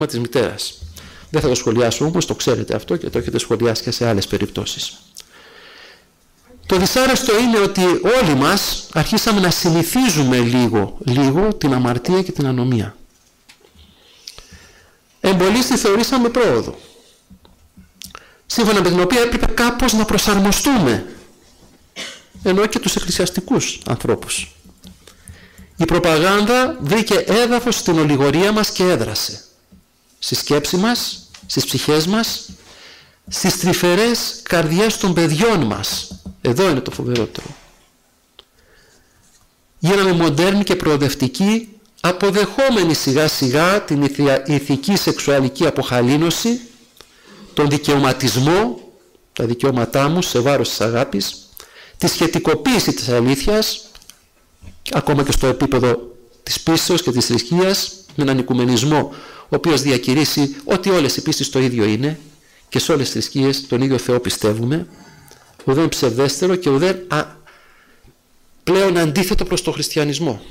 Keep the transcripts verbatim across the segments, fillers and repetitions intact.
της μητέρας. Δεν θα το σχολιάσω όμως, το ξέρετε αυτό και το έχετε σχολιάσει και σε άλλες περιπτώσεις. Το δυσάρεστο είναι ότι όλοι μας αρχίσαμε να συνηθίζουμε λίγο, λίγο την αμαρτία και την ανομία. Εμπολής τη θεωρήσαμε πρόοδο, σύμφωνα με την οποία έπρεπε κάπως να προσαρμοστούμε, ενώ και τους εκκλησιαστικούς ανθρώπους. Η προπαγάνδα βρήκε έδαφος στην ολιγορία μας και έδρασε στη σκέψη μας, στις ψυχές μας, στις τρυφερές καρδιές των παιδιών μας. Εδώ είναι το φοβερότερο. Γίναμε μοντέρνοι και προοδευτικοί, αποδεχόμενοι σιγά σιγά την ηθική σεξουαλική αποχαλήνωση, τον δικαιωματισμό, τα δικαιώματά μου σε βάρος της αγάπης, τη σχετικοποίηση της αλήθειας, ακόμα και στο επίπεδο της πίστεως και της θρησκείας, με έναν οικουμενισμό ο οποίος διακηρύσει ότι όλες οι πίστεις το ίδιο είναι και σε όλες τις θρησκείες τον ίδιο Θεό πιστεύουμε, ουδέν ψευδέστερο και ουδέν α, πλέον αντίθετο προς τον χριστιανισμό.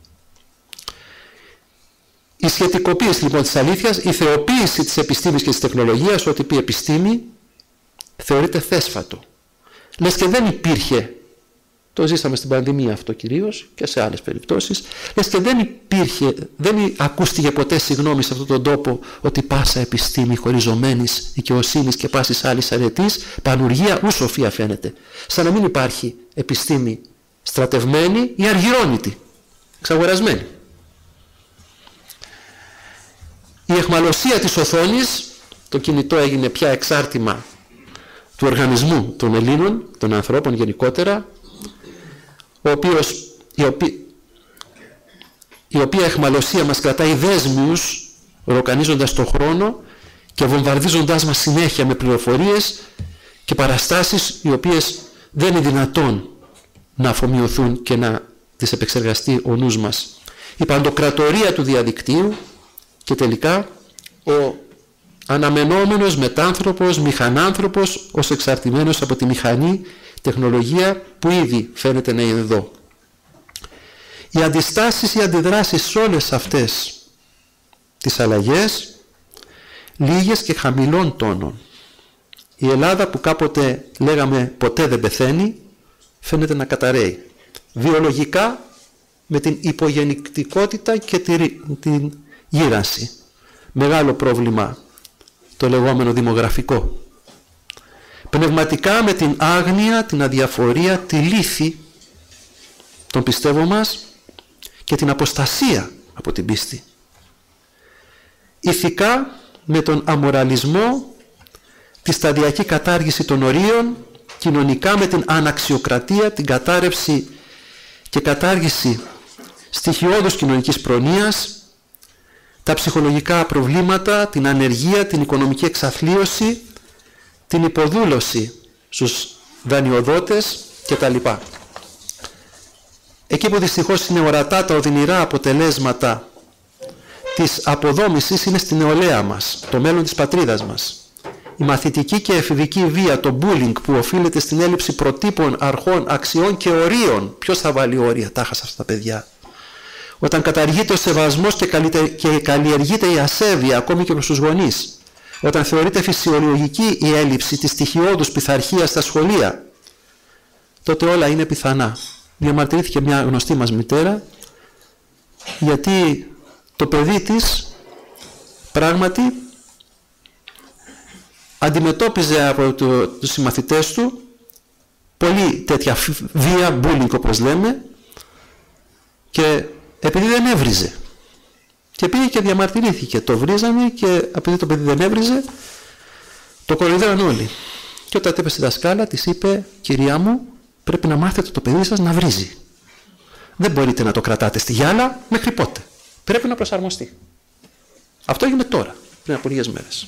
Η σχετικοποίηση λοιπόν της αλήθειας, η θεοποίηση της επιστήμης και της τεχνολογίας, ό,τι πει επιστήμη, θεωρείται θέσφατο. Λες και δεν υπήρχε, το ζήσαμε στην πανδημία αυτό κυρίως και σε άλλες περιπτώσεις, λες και δεν υπήρχε, δεν ακούστηκε ποτέ συγγνώμη σε αυτόν τον τόπο ότι πάσα επιστήμη χωριζομένης δικαιοσύνης και πάσης άλλης αρετής, πανουργία ου σοφία φαίνεται. Σαν να μην υπάρχει επιστήμη στρατευμένη ή αργυρώνητη, εξαγορασμένη. Η εχμαλωσία της οθόνης, το κινητό έγινε πια εξάρτημα του οργανισμού των Ελλήνων, των ανθρώπων γενικότερα, ο οποίος, η, οποία, η οποία εχμαλωσία μας κρατάει δέσμιους, ροκανίζοντας τον χρόνο και βομβαρδίζοντάς μας συνέχεια με πληροφορίες και παραστάσεις οι οποίες δεν είναι δυνατόν να αφομοιωθούν και να τις επεξεργαστεί ο νους μας. Η παντοκρατορία του διαδικτύου και τελικά ο αναμενόμενος μετάνθρωπος, μηχανάνθρωπος ως εξαρτημένος από τη μηχανή τεχνολογία που ήδη φαίνεται να είναι εδώ. Οι αντιστάσεις, οι αντιδράσεις σε όλες αυτές τις αλλαγές, λίγες και χαμηλών τόνων. Η Ελλάδα που κάποτε λέγαμε ποτέ δεν πεθαίνει, φαίνεται να καταραίει. Βιολογικά με την υπογεννητικότητα και την γύρανση. Μεγάλο πρόβλημα το λεγόμενο δημογραφικό. Πνευματικά με την άγνοια, την αδιαφορία, τη λύθη των πιστεύω μας και την αποστασία από την πίστη. Ηθικά με τον αμοραλισμό, τη σταδιακή κατάργηση των ορίων, κοινωνικά με την αναξιοκρατία, την κατάρρευση και κατάργηση στοιχειώδους κοινωνικής προνοίας, τα ψυχολογικά προβλήματα, την ανεργία, την οικονομική εξαθλίωση, την υποδούλωση στους δανειοδότες κτλ. Εκεί που δυστυχώς είναι ορατά τα οδυνηρά αποτελέσματα της αποδόμησης είναι στην νεολαία μας, το μέλλον της πατρίδας μας. Η μαθητική και εφηβική βία, το bullying που οφείλεται στην έλλειψη προτύπων, αρχών, αξιών και ορίων. Ποιος θα βάλει όρια τάχα σε αυτά τα παιδιά? Όταν καταργείται ο σεβασμός και, και καλλιεργείται η ασέβεια ακόμη και προς τους γονείς. Όταν θεωρείται φυσιολογική η έλλειψη της στοιχειώδους πειθαρχίας στα σχολεία, τότε όλα είναι πιθανά. Διαμαρτυρήθηκε μια γνωστή μας μητέρα, γιατί το παιδί της πράγματι αντιμετώπιζε από το, τους συμμαθητές του πολύ τέτοια βία, bullying όπως λέμε, και επειδή δεν έβριζε. Και πήγε και διαμαρτυρήθηκε. Το βρίζανε και επειδή το παιδί δεν έβριζε, το κοροϊδεύαν όλοι. Και όταν είπε στη δασκάλα, της είπε, κυρία μου, πρέπει να μάθετε το παιδί σας να βρίζει. Δεν μπορείτε να το κρατάτε στη γυάλα μέχρι πότε. Πρέπει να προσαρμοστεί. Αυτό έγινε τώρα, πριν από λίγες μέρες.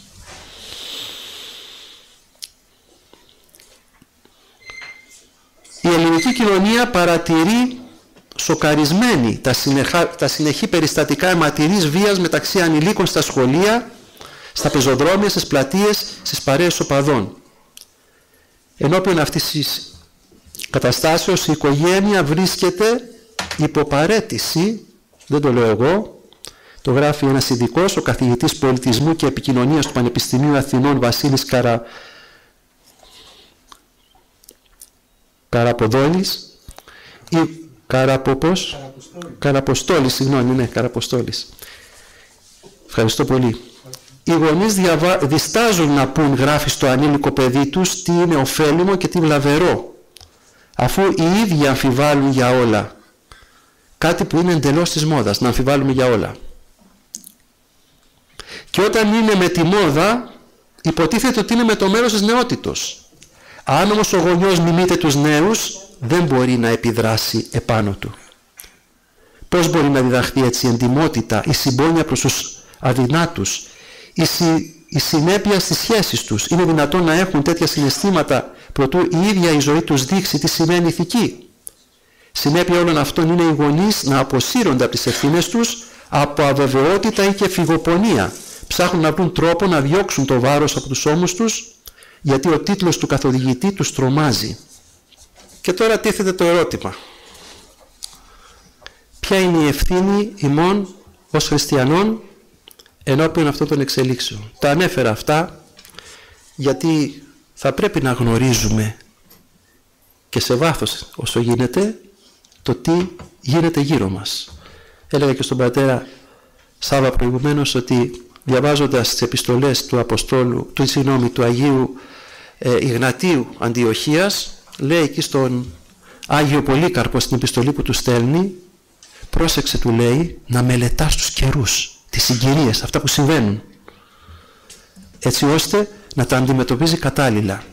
Η ελληνική κοινωνία παρατηρεί σοκαρισμένη τα, συνεχά, τα συνεχή περιστατικά αιματηρής βίας μεταξύ ανηλίκων στα σχολεία, στα πεζοδρόμια, στις πλατείες, στις παρέες οπαδών. Ενώπιον αυτής της καταστάσεως η οικογένεια βρίσκεται υπό παρέτηση, δεν το λέω εγώ, Το γράφει ένας ειδικός, ο καθηγητής πολιτισμού και επικοινωνίας του Πανεπιστημίου Αθηνών, Βασίλης Καρα... Καραποδόλης ή Καραποπός, Καραποστόλης, συγγνώμη, ναι, Καραποστόλης. Ευχαριστώ πολύ. Οι γονείς διαβα... διστάζουν να πούν, γράφει στο ανήλικο παιδί τους, τι είναι ωφέλιμο και τι βλαβερό, αφού οι ίδιοι αμφιβάλλουν για όλα. Κάτι που είναι εντελώς της μόδας, να αμφιβάλλουμε για όλα. Και όταν είναι με τη μόδα, υποτίθεται ότι είναι με το μέρος της νεότητος. Αν όμως ο γονιός μιμείται τους νέους, δεν μπορεί να επιδράσει επάνω του. Πώς μπορεί να διδαχθεί έτσι η εντιμότητα, η συμπόνια προς τους αδυνάτους, η, συ, η συνέπεια στις σχέσεις τους? Είναι δυνατόν να έχουν τέτοια συναισθήματα προτού η ίδια η ζωή τους δείξει τι σημαίνει ηθική? Συνέπεια όλων αυτών είναι οι γονείς να αποσύρονται από τις ευθύνες τους από αβεβαιότητα ή και φυγοπονία. Ψάχνουν να βρουν τρόπο να διώξουν το βάρος από τους ώμους τους, γιατί ο τίτλος του καθοδηγητή τους τρομάζει. Και τώρα τίθεται το ερώτημα. Ποια είναι η ευθύνη ημών ως χριστιανών ενώπιον αυτών των εξελίξεων? Τα ανέφερα αυτά γιατί θα πρέπει να γνωρίζουμε και σε βάθος όσο γίνεται το τι γίνεται γύρω μας. Έλεγα και στον πατέρα Σάβα προηγουμένως ότι διαβάζοντας τις επιστολές του Αποστόλου, του, συγγνώμη, του Αγίου ε, Ιγνατίου Αντιοχίας, λέει εκεί στον Άγιο Πολύκαρπο στην επιστολή που του στέλνει, πρόσεξε, του λέει, να μελετάς τους καιρούς, τις συγκυρίες, αυτά που συμβαίνουν, έτσι ώστε να τα αντιμετωπίζει κατάλληλα.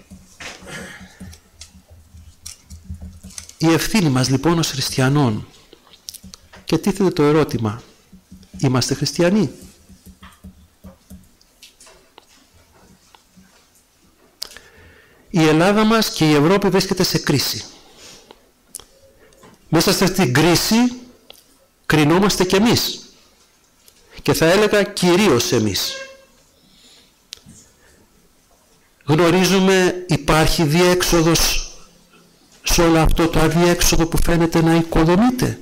Η ευθύνη μας λοιπόν ως χριστιανών, και τίθεται το ερώτημα, είμαστε χριστιανοί? Η Ελλάδα μας και η Ευρώπη βρίσκεται σε κρίση. Μέσα σε αυτή την κρίση κρινόμαστε κι εμείς. Και θα έλεγα κυρίως εμείς. Γνωρίζουμε υπάρχει διέξοδος σε όλο αυτό το αδιέξοδο που φαίνεται να οικοδομείται?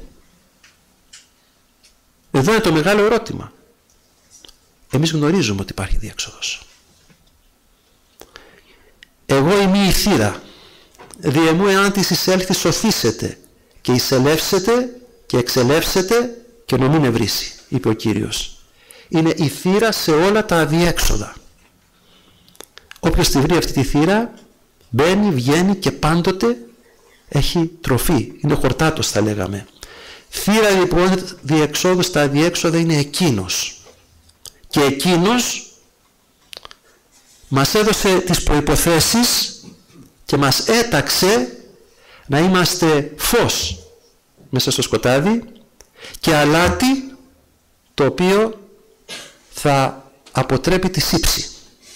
Εδώ είναι το μεγάλο ερώτημα. Εμείς γνωρίζουμε ότι υπάρχει διέξοδος. Εγώ είμαι η θύρα, διεμού εάν της εισέλθει σωθήσετε και εισελεύσετε και εξελεύσετε και νομήν ευρύσει, είπε ο Κύριος. Είναι η θύρα σε όλα τα αδιέξοδα. Όποιος τη βρει αυτή τη θύρα μπαίνει, βγαίνει και πάντοτε έχει τροφή, είναι χορτάτος θα λέγαμε. Θύρα λοιπόν διεξόδου στα αδιέξοδα είναι εκείνος, και εκείνος μας έδωσε τις προϋποθέσεις και μας έταξε να είμαστε φως μέσα στο σκοτάδι και αλάτι το οποίο θα αποτρέπει τη σύψη.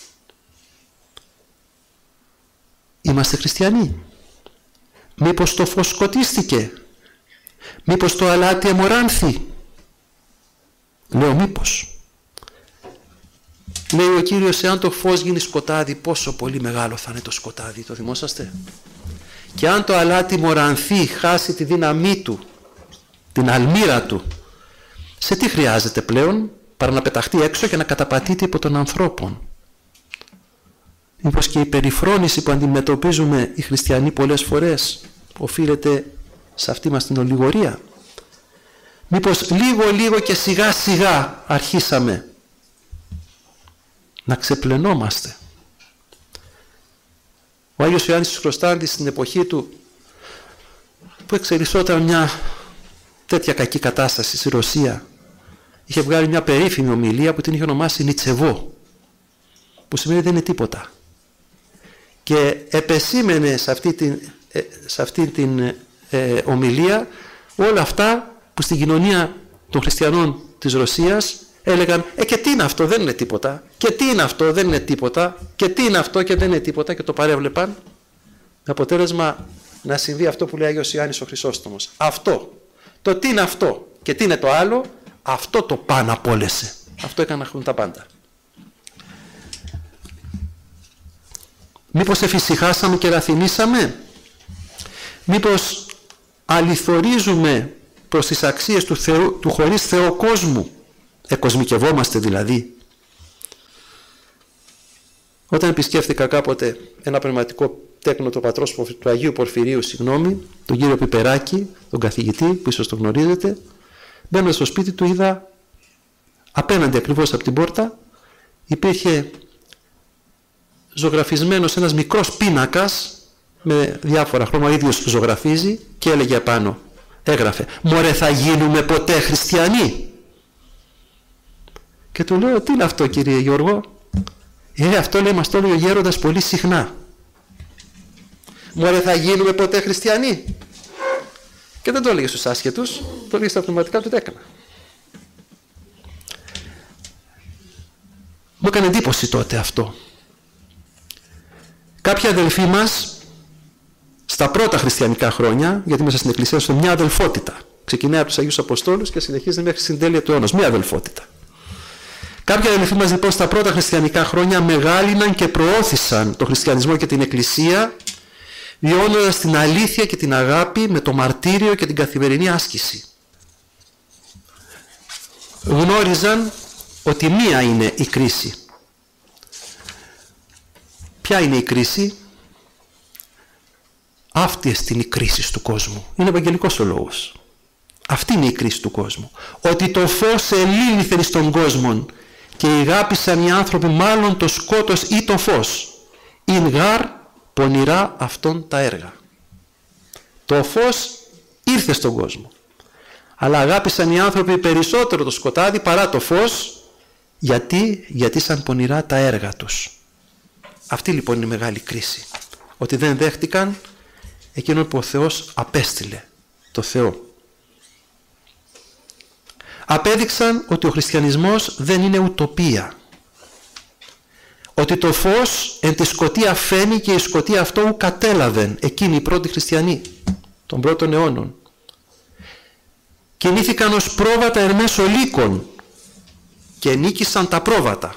Είμαστε χριστιανοί? Μήπως το φως σκοτίστηκε? Μήπως το αλάτι εμοράνθη? Λέω μήπως. Λέει ο Κύριος, εάν το φως γίνει σκοτάδι, πόσο πολύ μεγάλο θα είναι το σκοτάδι, το θυμόσαστε? Και αν το αλάτι μορανθεί, χάσει τη δύναμή του, την αλμύρα του, σε τι χρειάζεται πλέον παρά να πεταχτεί έξω και να καταπατείται υπό των ανθρώπων? Μήπως και η περιφρόνηση που αντιμετωπίζουμε οι χριστιανοί πολλές φορές οφείλεται σε αυτή μας την ολιγορία? Μήπως λίγο λίγο και σιγά σιγά αρχίσαμε να ξεπλενόμαστε? Ο Άγιος Ιωάννης Χρωστάντης στην εποχή του που εξελισσόταν μια τέτοια κακή κατάσταση στη Ρωσία, είχε βγάλει μια περίφημη ομιλία που την είχε ονομάσει Νιτσεβό, που σημαίνει δεν είναι τίποτα, και επεσήμενε σε αυτή την, σε αυτή την ε, ομιλία όλα αυτά που στην κοινωνία των χριστιανών της Ρωσίας έλεγαν, ε και τι είναι αυτό, δεν είναι τίποτα, και τι είναι αυτό, δεν είναι τίποτα, και τι είναι αυτό και δεν είναι τίποτα, και το παρέβλεπαν, με αποτέλεσμα να συμβεί αυτό που λέει Άγιος Ιωάννης ο Χρυσόστομος. Αυτό, το τι είναι αυτό και τι είναι το άλλο, αυτό το πάνω απόλυσε. Αυτό έκαναν να τα πάντα. Μήπως εφησυχάσαμε και ραθυμίσαμε? Μήπως αληθορίζουμε προς τις αξίες του, Θεού, του χωρίς Θεό κόσμου, εκοσμικευόμαστε δηλαδή. Όταν επισκέφθηκα κάποτε ένα πνευματικό τέκνο του πατρός του Αγίου Πορφυρίου, συγγνώμη, τον κύριο Πιπεράκη, τον καθηγητή, που ίσως το γνωρίζετε, μπαίνοντας στο σπίτι του είδα απέναντι ακριβώς από την πόρτα υπήρχε ζωγραφισμένος ένας μικρός πίνακας με διάφορα χρώματα, ίδιος ζωγραφίζει και έλεγε απάνω, έγραφε «Μωρέ, θα γίνουμε ποτέ χριστιανοί?» Και του λέω «Τι είναι αυτό, κύριε Γιώργο?» «Ε, αυτό λέει, μας το λέει ο γέροντας πολύ συχνά. Μωρέ, θα γίνουμε ποτέ χριστιανοί?» Και δεν το έλεγε στους άσχετους, το έλεγε στα πνευματικά του τέκνα. Μου έκανε εντύπωση τότε αυτό. Κάποιοι αδελφοί μας στα πρώτα χριστιανικά χρόνια, γιατί μέσα στην Εκκλησία είναι μια αδελφότητα, ξεκινάει από τους Αγίους Αποστόλους και συνεχίζεται μέχρι στην τέλεια του αιώνος, μια αδελφότητα. Κάποιοι αδελφοί μας λοιπόν στα πρώτα χριστιανικά χρόνια μεγάλυναν και προώθησαν τον χριστιανισμό και την Εκκλησία, βιώνοντας την αλήθεια και την αγάπη με το μαρτύριο και την καθημερινή άσκηση. Γνώριζαν ότι μία είναι η κρίση. Ποια είναι η κρίση? Αυτή είναι η κρίση του κόσμου. Είναι ευαγγελικός ο λόγος. Αυτή είναι η κρίση του κόσμου. Ότι το φως ελήλυθεν στον κόσμο και ηγάπησαν οι άνθρωποι μάλλον το σκότος ή το φως. Ειν γάρ πονηρά αυτόν τα έργα. Το φως ήρθε στον κόσμο. Αλλά αγάπησαν οι άνθρωποι περισσότερο το σκοτάδι παρά το φως. Γιατί, γιατί σαν πονηρά τα έργα τους. Αυτή λοιπόν είναι η μεγάλη κρίση. Ότι δεν δέχτηκαν εκείνον που ο Θεός απέστειλε, το Θεό. Απέδειξαν ότι ο χριστιανισμός δεν είναι ουτοπία. Ότι το φως εν τη σκοτία φαίνει και η σκοτία αυτό ου κατέλαβεν, εκείνοι οι πρώτοι χριστιανοί των πρώτων αιώνων. Κινήθηκαν ως πρόβατα εν μέσω λύκων και νίκησαν τα πρόβατα.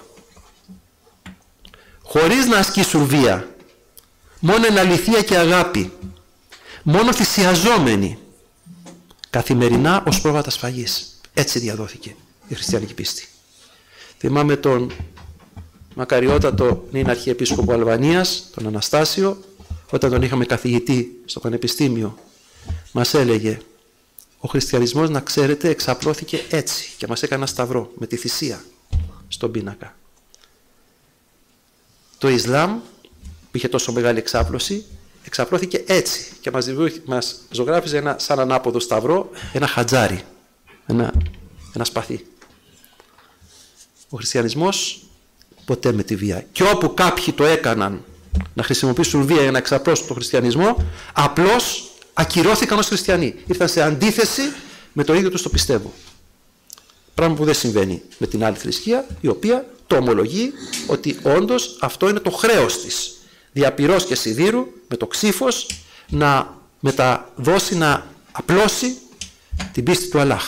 Χωρίς να ασκήσουν βία, μόνο εν αληθεία και αγάπη, μόνο θυσιαζόμενοι, καθημερινά ως πρόβατα σφαγής. Έτσι διαδόθηκε η χριστιανική πίστη. Θυμάμαι τον μακαριότατο νυν Αρχιεπίσκοπο Αλβανίας, τον Αναστάσιο, όταν τον είχαμε καθηγητή στο Πανεπιστήμιο, μας έλεγε ο χριστιανισμός, να ξέρετε, εξαπλώθηκε έτσι και μας έκανε ένα σταυρό με τη θυσία στον πίνακα. Το Ισλάμ, που είχε τόσο μεγάλη εξάπλωση, εξαπλώθηκε έτσι και μας, μας ζωγράφιζε ένα, σαν ανάποδο σταυρό, ένα χατζάρι, ένα, ένα σπαθί. Ο χριστιανισμός ποτέ με τη βία. Και όπου κάποιοι το έκαναν να χρησιμοποιήσουν βία για να εξαπλώσουν τον χριστιανισμό, απλώς ακυρώθηκαν ως χριστιανοί. Ήρθαν σε αντίθεση με το ίδιο τους το πιστεύω. Πράγμα που δεν συμβαίνει με την άλλη θρησκεία, η οποία το ομολογεί ότι όντως αυτό είναι το χρέος της. Διαπυρός και σιδήρου με το ξύφος να μεταδώσει, να απλώσει την πίστη του Αλλάχ.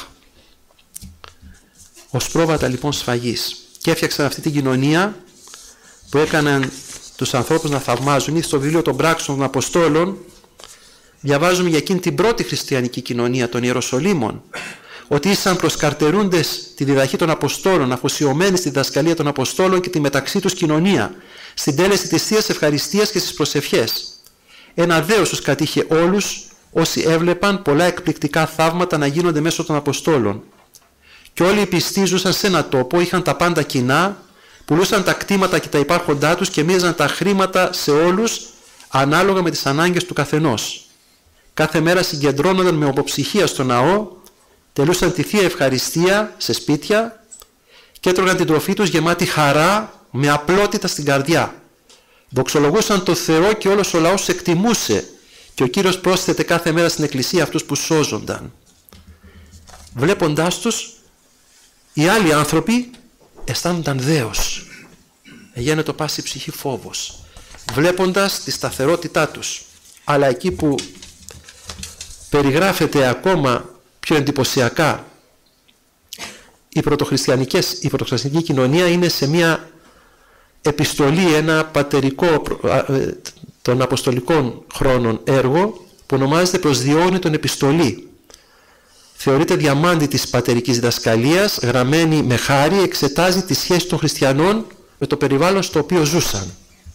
Ως πρόβατα λοιπόν σφαγής. Και έφτιαξαν αυτή την κοινωνία που έκαναν τους ανθρώπους να θαυμάζουν. Ήδη στο βιβλίο των πράξεων των Αποστόλων διαβάζουμε για εκείνη την πρώτη χριστιανική κοινωνία των Ιεροσολύμων, ότι ήσαν προσκαρτερούντες τη διδαχή των Αποστόλων, αφοσιωμένοι στη διδασκαλία των Αποστόλων και τη μεταξύ τους κοινωνία, στην τέλεση της Θείας Ευχαριστίας και στις προσευχές. Ένα δέος τους κατήχε όλους όσοι έβλεπαν πολλά εκπληκτικά θαύματα να γίνονται μέσω των Αποστόλων. Και όλοι οι πιστοί ζούσαν σε ένα τόπο, είχαν τα πάντα κοινά, πουλούσαν τα κτήματα και τα υπάρχοντά τους και μοίραζαν τα χρήματα σε όλους ανάλογα με τις ανάγκες του καθενός. Κάθε μέρα συγκεντρώνονταν με ομοψυχία στο ναό, τελούσαν τη Θεία Ευχαριστία σε σπίτια και έτρωγαν την τροφή τους γεμάτη χαρά με απλότητα στην καρδιά. Δοξολογούσαν το Θεό και όλος ο λαός εκτιμούσε και ο Κύριος πρόσθετε κάθε μέρα στην εκκλησία αυτούς που σώζονταν. Βλέποντάς τους, οι άλλοι άνθρωποι αισθάνονταν δέος. Εγένετο πάση ψυχή φόβος, βλέποντας τη σταθερότητά τους. Αλλά εκεί που περιγράφεται ακόμα πιο εντυπωσιακά η πρωτοχριστιανικές, η πρωτοχριστιανική κοινωνία είναι σε μια επιστολή, ένα πατερικό των αποστολικών χρόνων έργο που ονομάζεται προς Διόνυ τον επιστολή. θεωρείται διαμάντη της πατερικής διδασκαλίας, γραμμένη με χάρη, εξετάζει τη σχέση των χριστιανών με το περιβάλλον στο οποίο ζούσαν.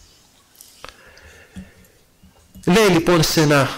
Λέει λοιπόν σε ένα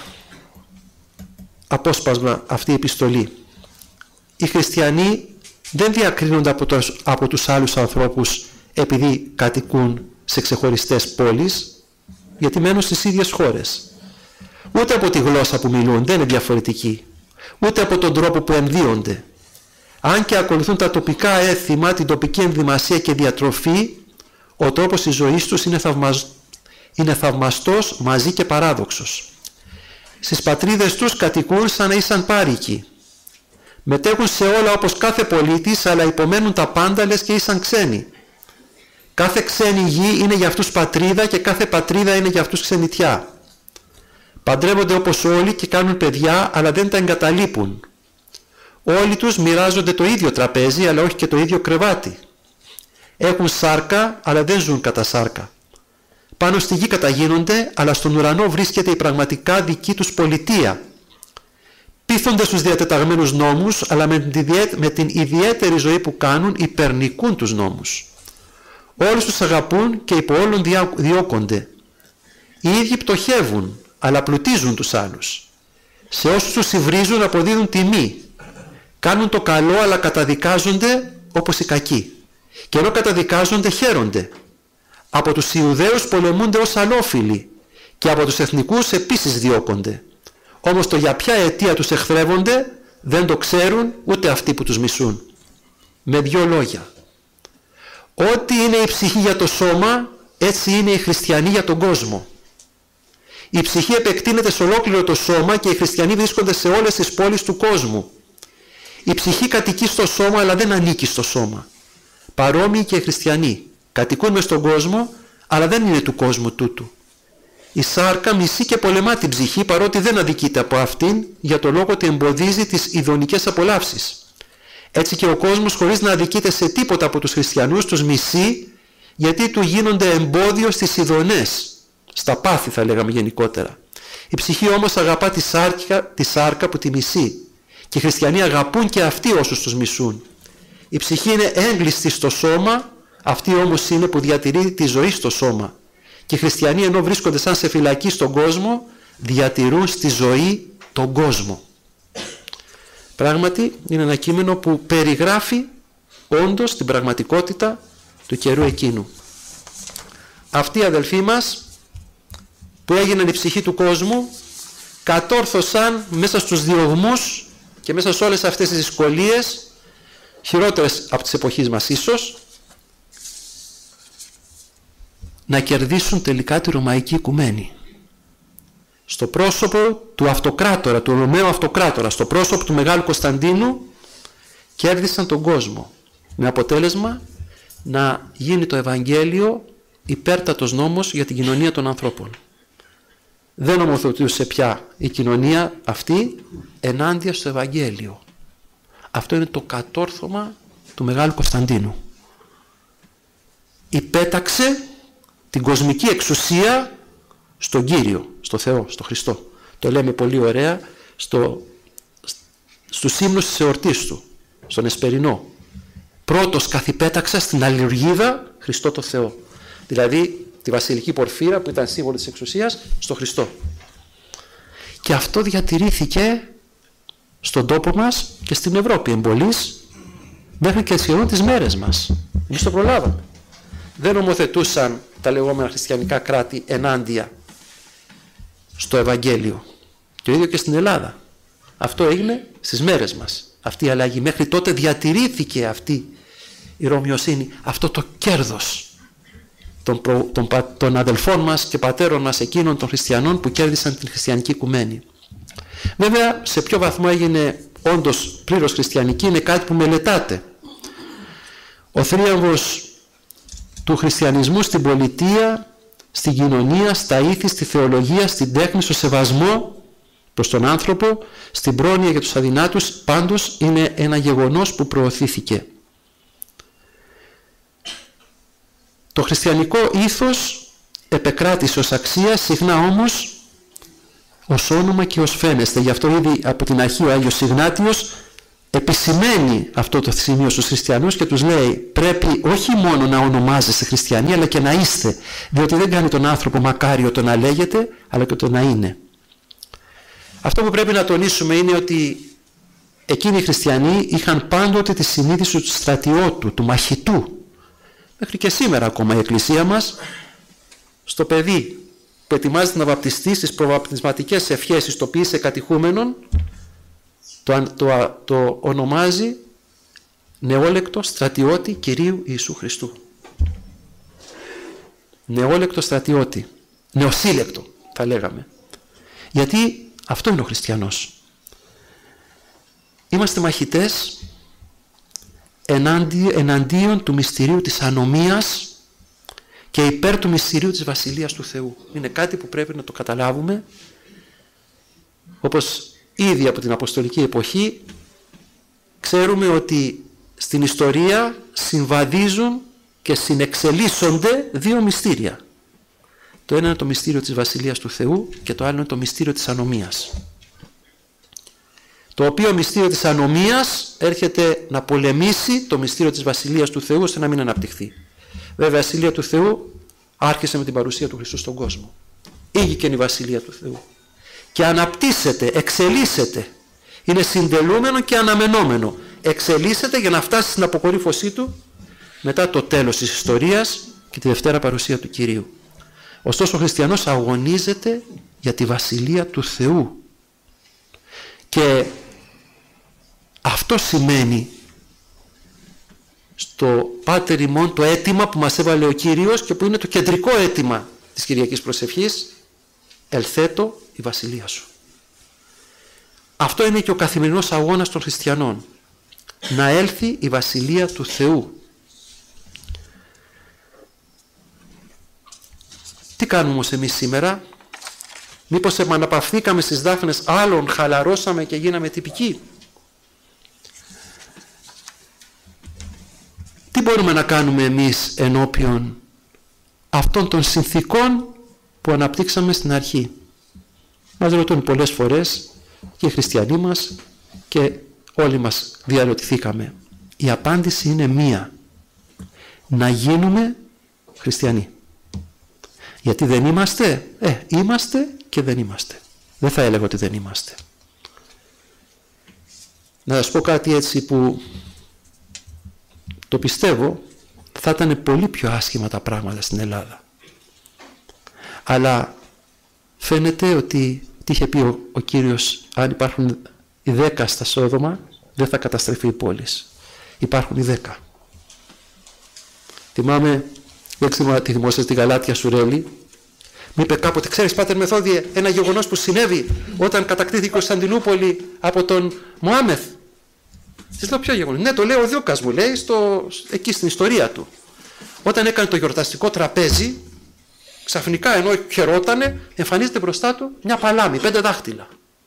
απόσπασμα αυτή η επιστολή: οι χριστιανοί δεν διακρίνονται από, το, από τους άλλους ανθρώπους επειδή κατοικούν σε ξεχωριστές πόλεις, γιατί μένουν στις ίδιες χώρες. Ούτε από τη γλώσσα που μιλούν, δεν είναι διαφορετικοί. Ούτε από τον τρόπο που ενδύονται. Αν και ακολουθούν τα τοπικά έθιμα, την τοπική ενδυμασία και διατροφή, ο τρόπος της ζωής τους είναι, θαυμασ... είναι θαυμαστός, μαζί και παράδοξος. Στις πατρίδες τους κατοικούν σαν να ήσαν πάρικοι. Μετέχουν σε όλα όπως κάθε πολίτης, αλλά υπομένουν τα πάντα λες και ήσαν ξένοι. Κάθε ξένη γη είναι για αυτούς πατρίδα και κάθε πατρίδα είναι για αυτούς ξενιτιά. Παντρεύονται όπως όλοι και κάνουν παιδιά, αλλά δεν τα εγκαταλείπουν. Όλοι τους μοιράζονται το ίδιο τραπέζι, αλλά όχι και το ίδιο κρεβάτι. Έχουν σάρκα, αλλά δεν ζουν κατά σάρκα. Πάνω στη γη καταγίνονται, αλλά στον ουρανό βρίσκεται η πραγματικά δική τους πολιτεία. Πείθονται στους διατεταγμένους νόμους, αλλά με την ιδιαίτερη ζωή που κάνουν υπερνικούν τους νόμους. Όλους τους αγαπούν και υπό όλων διώκονται. Οι ίδιοι πτωχεύουν, αλλά πλουτίζουν τους άλλους. Σε όσους τους υβρίζουν αποδίδουν τιμή. Κάνουν το καλό, αλλά καταδικάζονται όπως οι κακοί. Και ενώ καταδικάζονται χαίρονται. Από τους Ιουδαίους πολεμούνται ως αλόφιλοι και από τους εθνικούς επίσης διώκονται. Όμως το για ποια αιτία τους εχθρεύονται δεν το ξέρουν ούτε αυτοί που τους μισούν. Με δύο λόγια. Ό,τι είναι η ψυχή για το σώμα, έτσι είναι οι χριστιανοί για τον κόσμο. Η ψυχή επεκτείνεται σε ολόκληρο το σώμα και οι χριστιανοί βρίσκονται σε όλες τις πόλεις του κόσμου. Η ψυχή κατοικεί στο σώμα, αλλά δεν ανήκει στο σώμα. Παρόμοιοι και οι χριστιανοί κατοικούν μες στον κόσμο, αλλά δεν είναι του κόσμου τούτου. Η σάρκα μισεί και πολεμά την ψυχή, παρότι δεν αδικείται από αυτήν, για το λόγο ότι εμποδίζει τις ειδονικές απολαύσεις. Έτσι και ο κόσμος, χωρίς να αδικείται σε τίποτα από τους χριστιανούς, τους μισεί, γιατί του γίνονται εμπόδιο στις ειδονές, στα πάθη θα λέγαμε γενικότερα. Η ψυχή όμως αγαπά τη σάρκα, τη σάρκα που τη μισεί, και οι χριστιανοί αγαπούν και αυτοί όσους τους μισούν. Η ψυχή είναι έγκλειστη στο σώμα, αυτή όμως είναι που διατηρεί τη ζωή στο σώμα. Και οι χριστιανοί, ενώ βρίσκονται σαν σε φυλακή στον κόσμο, διατηρούν στη ζωή τον κόσμο. Πράγματι είναι ένα κείμενο που περιγράφει όντως την πραγματικότητα του καιρού εκείνου. Αυτοί οι αδελφοί μας που έγιναν η ψυχή του κόσμου κατόρθωσαν μέσα στους διωγμούς και μέσα σε όλες αυτές τις δυσκολίες, χειρότερες από τις εποχής μας ίσως, να κερδίσουν τελικά τη Ρωμαϊκή Οικουμένη. Στο πρόσωπο του αυτοκράτορα, του Ρωμαίου αυτοκράτορα, στο πρόσωπο του Μεγάλου Κωνσταντίνου, κέρδισαν τον κόσμο, με αποτέλεσμα να γίνει το Ευαγγέλιο υπέρτατος νόμος για την κοινωνία των ανθρώπων. Δεν νομοθετούσε πια η κοινωνία αυτή ενάντια στο Ευαγγέλιο. Αυτό είναι το κατόρθωμα του Μεγάλου Κωνσταντίνου. Υπέταξε την κοσμική εξουσία στον Κύριο, στο Θεό, στο Χριστό. Το λέμε πολύ ωραία στο, στους ύμνους της εορτής του, στον Εσπερινό. Πρώτος καθυπέταξα στην αλληλουργίδα Χριστό το Θεό. Δηλαδή τη βασιλική πορφύρα που ήταν σύμβολο της εξουσίας στο Χριστό. Και αυτό διατηρήθηκε στον τόπο μας και στην Ευρώπη εμπολής μέχρι και σχεδόν τις μέρες μας. Εμείς το προλάβαμε. Δεν νομοθετούσαν τα λεγόμενα χριστιανικά κράτη ενάντια στο Ευαγγέλιο. Το ίδιο και στην Ελλάδα. Αυτό έγινε στις μέρες μας. Αυτή η αλλαγή. Μέχρι τότε διατηρήθηκε αυτή η ρωμιοσύνη, αυτό το κέρδος των, προ, των, των αδελφών μας και πατέρων μας, εκείνων των χριστιανών που κέρδισαν την χριστιανική οικουμένη. Βέβαια, σε ποιο βαθμό έγινε όντως πλήρως χριστιανική είναι κάτι που μελετάτε. Ο θρίαμβος του χριστιανισμού στην πολιτεία, στην κοινωνία, στα ήθη, στη θεολογία, στην τέχνη, στο σεβασμό προς τον άνθρωπο, στην πρόνοια για τους αδυνάτους, πάντως είναι ένα γεγονός που προωθήθηκε. Το χριστιανικό ήθος επεκράτησε ως αξία, συχνά όμως ως όνομα και ως φαίνεστε. Γι' αυτό ήδη από την αρχή ο Άγιος Ιγνάτιος επισημαίνει αυτό το σημείο στους χριστιανούς και τους λέει πρέπει όχι μόνο να ονομάζεστε χριστιανοί αλλά και να είστε, διότι δεν κάνει τον άνθρωπο μακάριο το να λέγεται αλλά και το να είναι. Αυτό που πρέπει να τονίσουμε είναι ότι εκείνοι οι χριστιανοί είχαν πάντοτε τη συνείδηση του στρατιώτου, του μαχητού. Μέχρι και σήμερα ακόμα η Εκκλησία μας στο παιδί που ετοιμάζεται να βαπτιστεί στις προβαπτισματικές ευχές ιστοποίησε κατηχούμενων το, το, το ονομάζει νεόλεκτο στρατιώτη Κυρίου Ιησού Χριστού. Νεόλεκτο στρατιώτη, νεοσύλλεκτο θα λέγαμε. Γιατί αυτό είναι ο χριστιανός. Είμαστε μαχητές εναντί, εναντίον του μυστηρίου της ανομίας και υπέρ του μυστηρίου της Βασιλείας του Θεού. Είναι κάτι που πρέπει να το καταλάβουμε, όπως ήδη από την Αποστολική εποχή ξέρουμε ότι στην ιστορία συμβαδίζουν και συνεξελίσσονται δύο μυστήρια. Το ένα είναι το μυστήριο της Βασιλείας του Θεού και το άλλο είναι το μυστήριο της ανομίας. Το οποίο μυστήριο της ανομίας έρχεται να πολεμήσει το μυστήριο της Βασιλείας του Θεού ώστε να μην αναπτυχθεί. Βέβαια η Βασιλεία του Θεού άρχισε με την παρουσία του Χριστού στον κόσμο. Ήγηκε η Βασιλεία του Θεού. Και αναπτύσσεται, εξελίσσεται. Είναι συντελούμενο και αναμενόμενο. Εξελίσσεται για να φτάσει στην αποκορύφωσή του μετά το τέλος της ιστορίας και τη δευτέρα παρουσία του Κυρίου. Ωστόσο ο χριστιανός αγωνίζεται για τη Βασιλεία του Θεού. Και αυτό σημαίνει στο Πάτερ ημών το αίτημα που μας έβαλε ο Κύριος και που είναι το κεντρικό αίτημα της Κυριακής Προσευχής, ελθέτω η Βασιλεία σου. Αυτό είναι και ο καθημερινός αγώνας των χριστιανών. Να έλθει η Βασιλεία του Θεού. Τι κάνουμε όμως εμείς σήμερα? Μήπως επαναπαυθήκαμε στις δάφνες άλλων, χαλαρώσαμε και γίναμε τυπικοί? Τι μπορούμε να κάνουμε εμείς ενώπιον αυτών των συνθήκων που αναπτύξαμε στην αρχή? Μας ρωτούν πολλές φορές και οι χριστιανοί μας και όλοι μας διαρωτηθήκαμε. Η απάντηση είναι μία. Να γίνουμε χριστιανοί. Γιατί δεν είμαστε? Ε, είμαστε και δεν είμαστε. Δεν θα έλεγα ότι δεν είμαστε. Να σας πω κάτι έτσι που το πιστεύω, θα ήταν πολύ πιο άσχημα τα πράγματα στην Ελλάδα. Αλλά φαίνεται ότι τι είχε πει ο, ο Κύριος, αν υπάρχουν οι δέκα στα Σόδομα δεν θα καταστρεφεί η πόλη. Υπάρχουν οι δέκα. Θυμάμαι, δεν ξέρω τι θυμόσαστε στη Γαλάτια Σουρέλη, μου είπε κάποτε, ξέρεις Πάτερ Μεθόδιε, ένα γεγονός που συνέβη όταν κατακτήθηκε η Κωνσταντινούπολη από τον Μωάμεθ. Της λέω ποιο γεγονός? Ναι, το λέει ο Διούκας μου, λέει, στο, εκεί στην ιστορία του. Όταν έκανε το γιορταστικό τραπέζι, ξαφνικά ενώ χαιρότανε, εμφανίζεται μπροστά του μια παλάμη, πέντε δάχτυλα.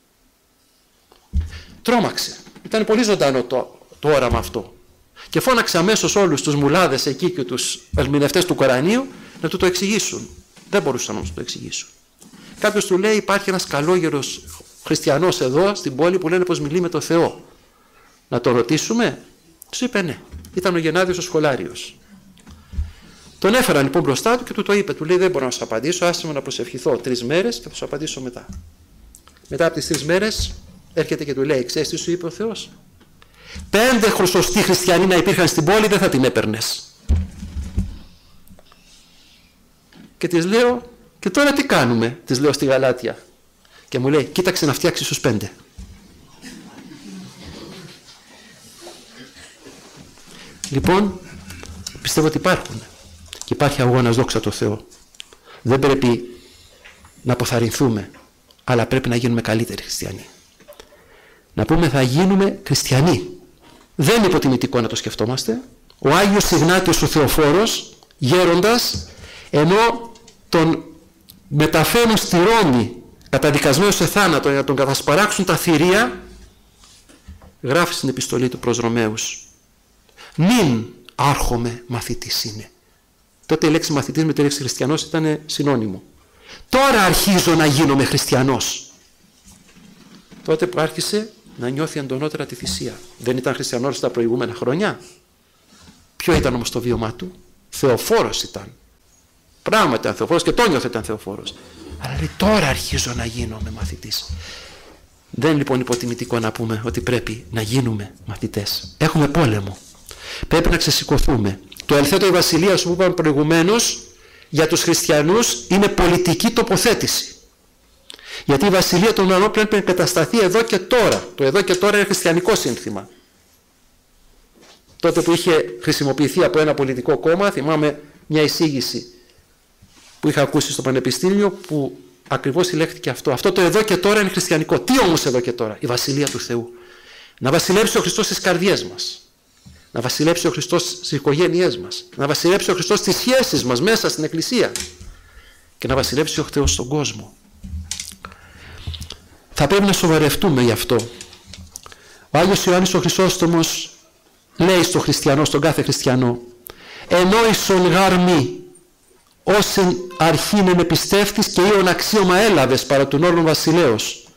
Τρόμαξε. Ήταν πολύ ζωντανό το, το όραμα αυτό. Και φώναξε αμέσως όλους τους μουλάδες εκεί και τους ερμηνευτές του Κορανίου να του το εξηγήσουν. Δεν μπορούσαν όμως να το εξηγήσουν. Κάποιος του λέει, υπάρχει ένας καλόγερος χριστιανός εδώ στην πόλη που λένε πως μιλεί με το Θεό. Να το ρωτήσουμε? Τους είπε ναι. Ήταν ο Γεννάδιος ο Σχολάριος. Τον έφεραν λοιπόν μπροστά του και του το είπε. Του λέει, δεν μπορώ να σου απαντήσω, άσε με να προσευχηθώ τρεις μέρες και θα σου απαντήσω μετά. Μετά από τις τρεις μέρες έρχεται και του λέει, ξέρεις τι σου είπε ο Θεός? Πέντε σωστοί χριστιανοί να υπήρχαν στην πόλη δεν θα την έπαιρνες. Και της λέω, και τώρα τι κάνουμε? Της λέω στη Γαλάτια. Και μου λέει, κοίταξε να φτιάξεις τους πέντε. Λοιπόν, πιστεύω ότι υπάρχουν. Και υπάρχει αγώνας, δόξα τω Θεώ. Δεν πρέπει να αποθαρρυνθούμε, αλλά πρέπει να γίνουμε καλύτεροι χριστιανοί. Να πούμε θα γίνουμε χριστιανοί. Δεν είναι υποτιμητικό να το σκεφτόμαστε. Ο Άγιος Ιγνάτιος ο Θεοφόρος, γέροντας, ενώ τον μεταφέρουν στη Ρώμη καταδικασμένο σε θάνατο για να τον κατασπαράξουν τα θηρία, γράφει στην επιστολή του προς Ρωμαίους, μην άρχομαι μαθητής είναι. Τότε η λέξη μαθητής με τη λέξη χριστιανός ήταν συνώνυμο. Τώρα αρχίζω να γίνομαι χριστιανός. Τότε που άρχισε να νιώθει εντονότερα τη θυσία. Δεν ήταν χριστιανός τα προηγούμενα χρόνια? Ποιο ήταν όμως το βίωμά του? Θεοφόρος ήταν. Πράγματι ήταν θεοφόρος και το νιώθε ήταν θεοφόρος. Αλλά λέει, τώρα αρχίζω να γίνομαι μαθητής. Δεν είναι λοιπόν υποτιμητικό να πούμε ότι πρέπει να γίνουμε μαθητές. Έχουμε πόλεμο. Πρέπει να ξεσηκωθούμε. Το ελθέτω η βασιλεία σου που είπαμε προηγουμένως για τους χριστιανούς είναι πολιτική τοποθέτηση. Γιατί η βασιλεία των ουρανών πρέπει να εγκατασταθεί εδώ και τώρα. Το εδώ και τώρα είναι χριστιανικό σύνθημα. Τότε που είχε χρησιμοποιηθεί από ένα πολιτικό κόμμα, θυμάμαι μια εισήγηση που είχα ακούσει στο πανεπιστήμιο που ακριβώς συλλέχθηκε αυτό. Αυτό το εδώ και τώρα είναι χριστιανικό. Τι όμως εδώ και τώρα? Η βασιλεία του Θεού. Να βασιλέψει ο Χριστός στις καρδιές μας. Να βασιλέψει ο Χριστός στις οικογένειές μας. Να βασιλέψει ο Χριστός στις σχέσεις μας μέσα στην Εκκλησία. Και να βασιλέψει ο Θεός στον κόσμο. Θα πρέπει να σοβαρευτούμε γι' αυτό. Ο Άγιος Ιωάννης ο Χρυσόστομος λέει στον χριστιανό, στον κάθε χριστιανό, «Ενόησον γάρμη, όσεν αρχήν επιστεύτης και ήον αξίωμα έλαβες παρά του όρνου βασιλέως».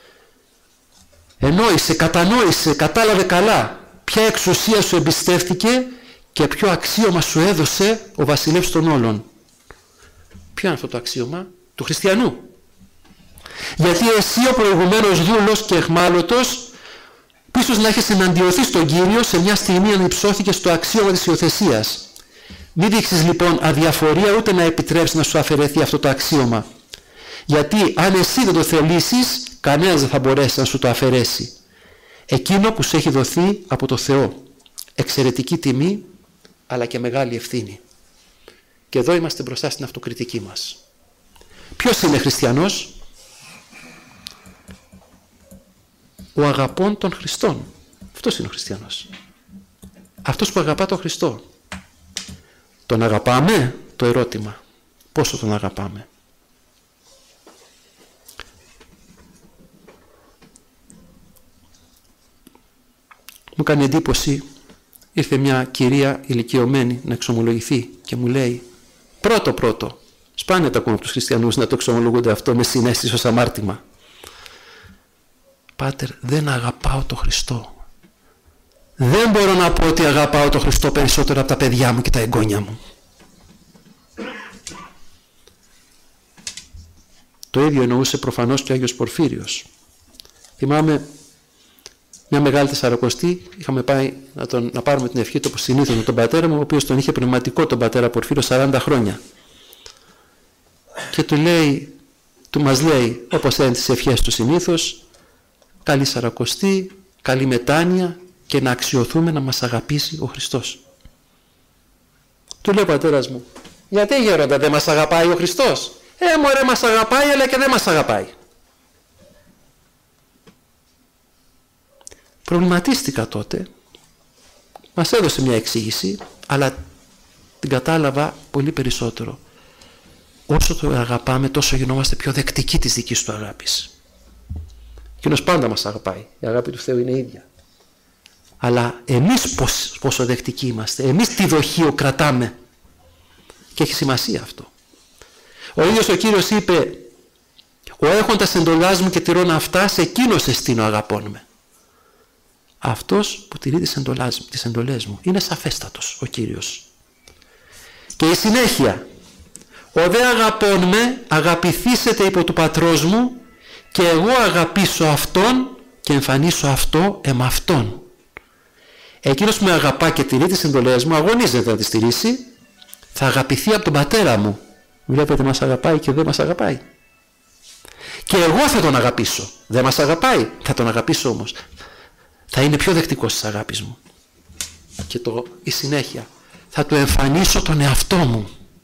Ενόησε, κατανόησε, κατάλαβε καλά ποια εξουσία σου εμπιστεύτηκε και ποιο αξίωμα σου έδωσε ο βασιλεύς των όλων. Ποιο είναι αυτό το αξίωμα? Του χριστιανού. Γιατί εσύ ο προηγουμένος δούλος και εχμάλωτος που ίσως να έχεις εναντιωθεί στον Κύριο, σε μια στιγμή ανυψώθηκε στο αξίωμα της υιοθεσίας. Μην δείξεις λοιπόν αδιαφορία ούτε να επιτρέψεις να σου αφαιρεθεί αυτό το αξίωμα. Γιατί αν εσύ δεν το θελήσεις, κανένας δεν θα μπορέσει να σου το αφαιρέσει. Εκείνο που σου έχει δοθεί από το Θεό. Εξαιρετική τιμή, αλλά και μεγάλη ευθύνη. Και εδώ είμαστε μπροστά στην αυτοκριτική μας. Ποιος είναι χριστιανός? Ο αγαπών των Χριστών. Αυτός είναι ο χριστιανός. Αυτός που αγαπά τον Χριστό. Τον αγαπάμε? Το ερώτημα. Πόσο τον αγαπάμε? Μου κάνει εντύπωση, ήρθε μια κυρία ηλικιωμένη να εξομολογηθεί και μου λέει, πρώτο πρώτο, σπάνια τα ακούμε από τους χριστιανούς να το εξομολογούνται αυτό με συναίσθηση ως αμάρτημα. Πάτερ, δεν αγαπάω τον Χριστό. Δεν μπορώ να πω ότι αγαπάω τον Χριστό περισσότερο από τα παιδιά μου και τα εγγόνια μου. Το ίδιο εννοούσε προφανώς και ο Άγιος Πορφύριος. Θυμάμαι μια μεγάλη τεσσαρακοστή, είχαμε πάει να, τον, να πάρουμε την ευχή του όπως συνήθως με τον πατέρα μου, ο οποίος τον είχε πνευματικό τον πατέρα Πορφύριο σαράντα χρόνια. Και του λέει, του μας λέει, όπως λένε τις ευχές του συνήθως, καλή σαρακοστή, καλή μετάνοια και να αξιωθούμε να μας αγαπήσει ο Χριστός. Του λέει ο πατέρας μου, γιατί γέροντα δεν μας αγαπάει ο Χριστός? Ε, μωρέ, μας αγαπάει αλλά και δεν μας αγαπάει. Προβληματίστηκα τότε, μας έδωσε μια εξήγηση, αλλά την κατάλαβα πολύ περισσότερο. Όσο το αγαπάμε, τόσο γινόμαστε πιο δεκτικοί της δικής του αγάπης. Εκείνος πάντα μας αγαπάει, η αγάπη του Θεού είναι ίδια. Αλλά εμείς πώς, πόσο δεκτικοί είμαστε, εμείς τι δοχείο κρατάμε. Και έχει σημασία αυτό. Ο ίδιος ο Κύριος είπε, ο έχοντας εντολάς μου και τηρών αυτά, σε εκείνος εστίνω αγαπών με. Αυτός που τηρεί τις εντολές, τις εντολές μου. Είναι σαφέστατος ο Κύριος. Και η συνέχεια, ο δε αγαπών με αγαπηθήσετε υπό του πατρός μου και εγώ αγαπήσω αυτόν και εμφανίσω αυτό εμ' αυτόν. Εκείνος που με αγαπά και τηρεί τις εντολές μου, αγωνίζεται να τις τηρήσει, θα αγαπηθεί από τον πατέρα μου. Βλέπετε, μας αγαπάει και δεν μας αγαπάει. Και εγώ θα τον αγαπήσω. Δεν μας αγαπάει, θα τον αγαπήσω όμως. Θα είναι πιο δεκτικός της αγάπης μου. Και το, η συνέχεια, θα του εμφανίσω τον εαυτό μου.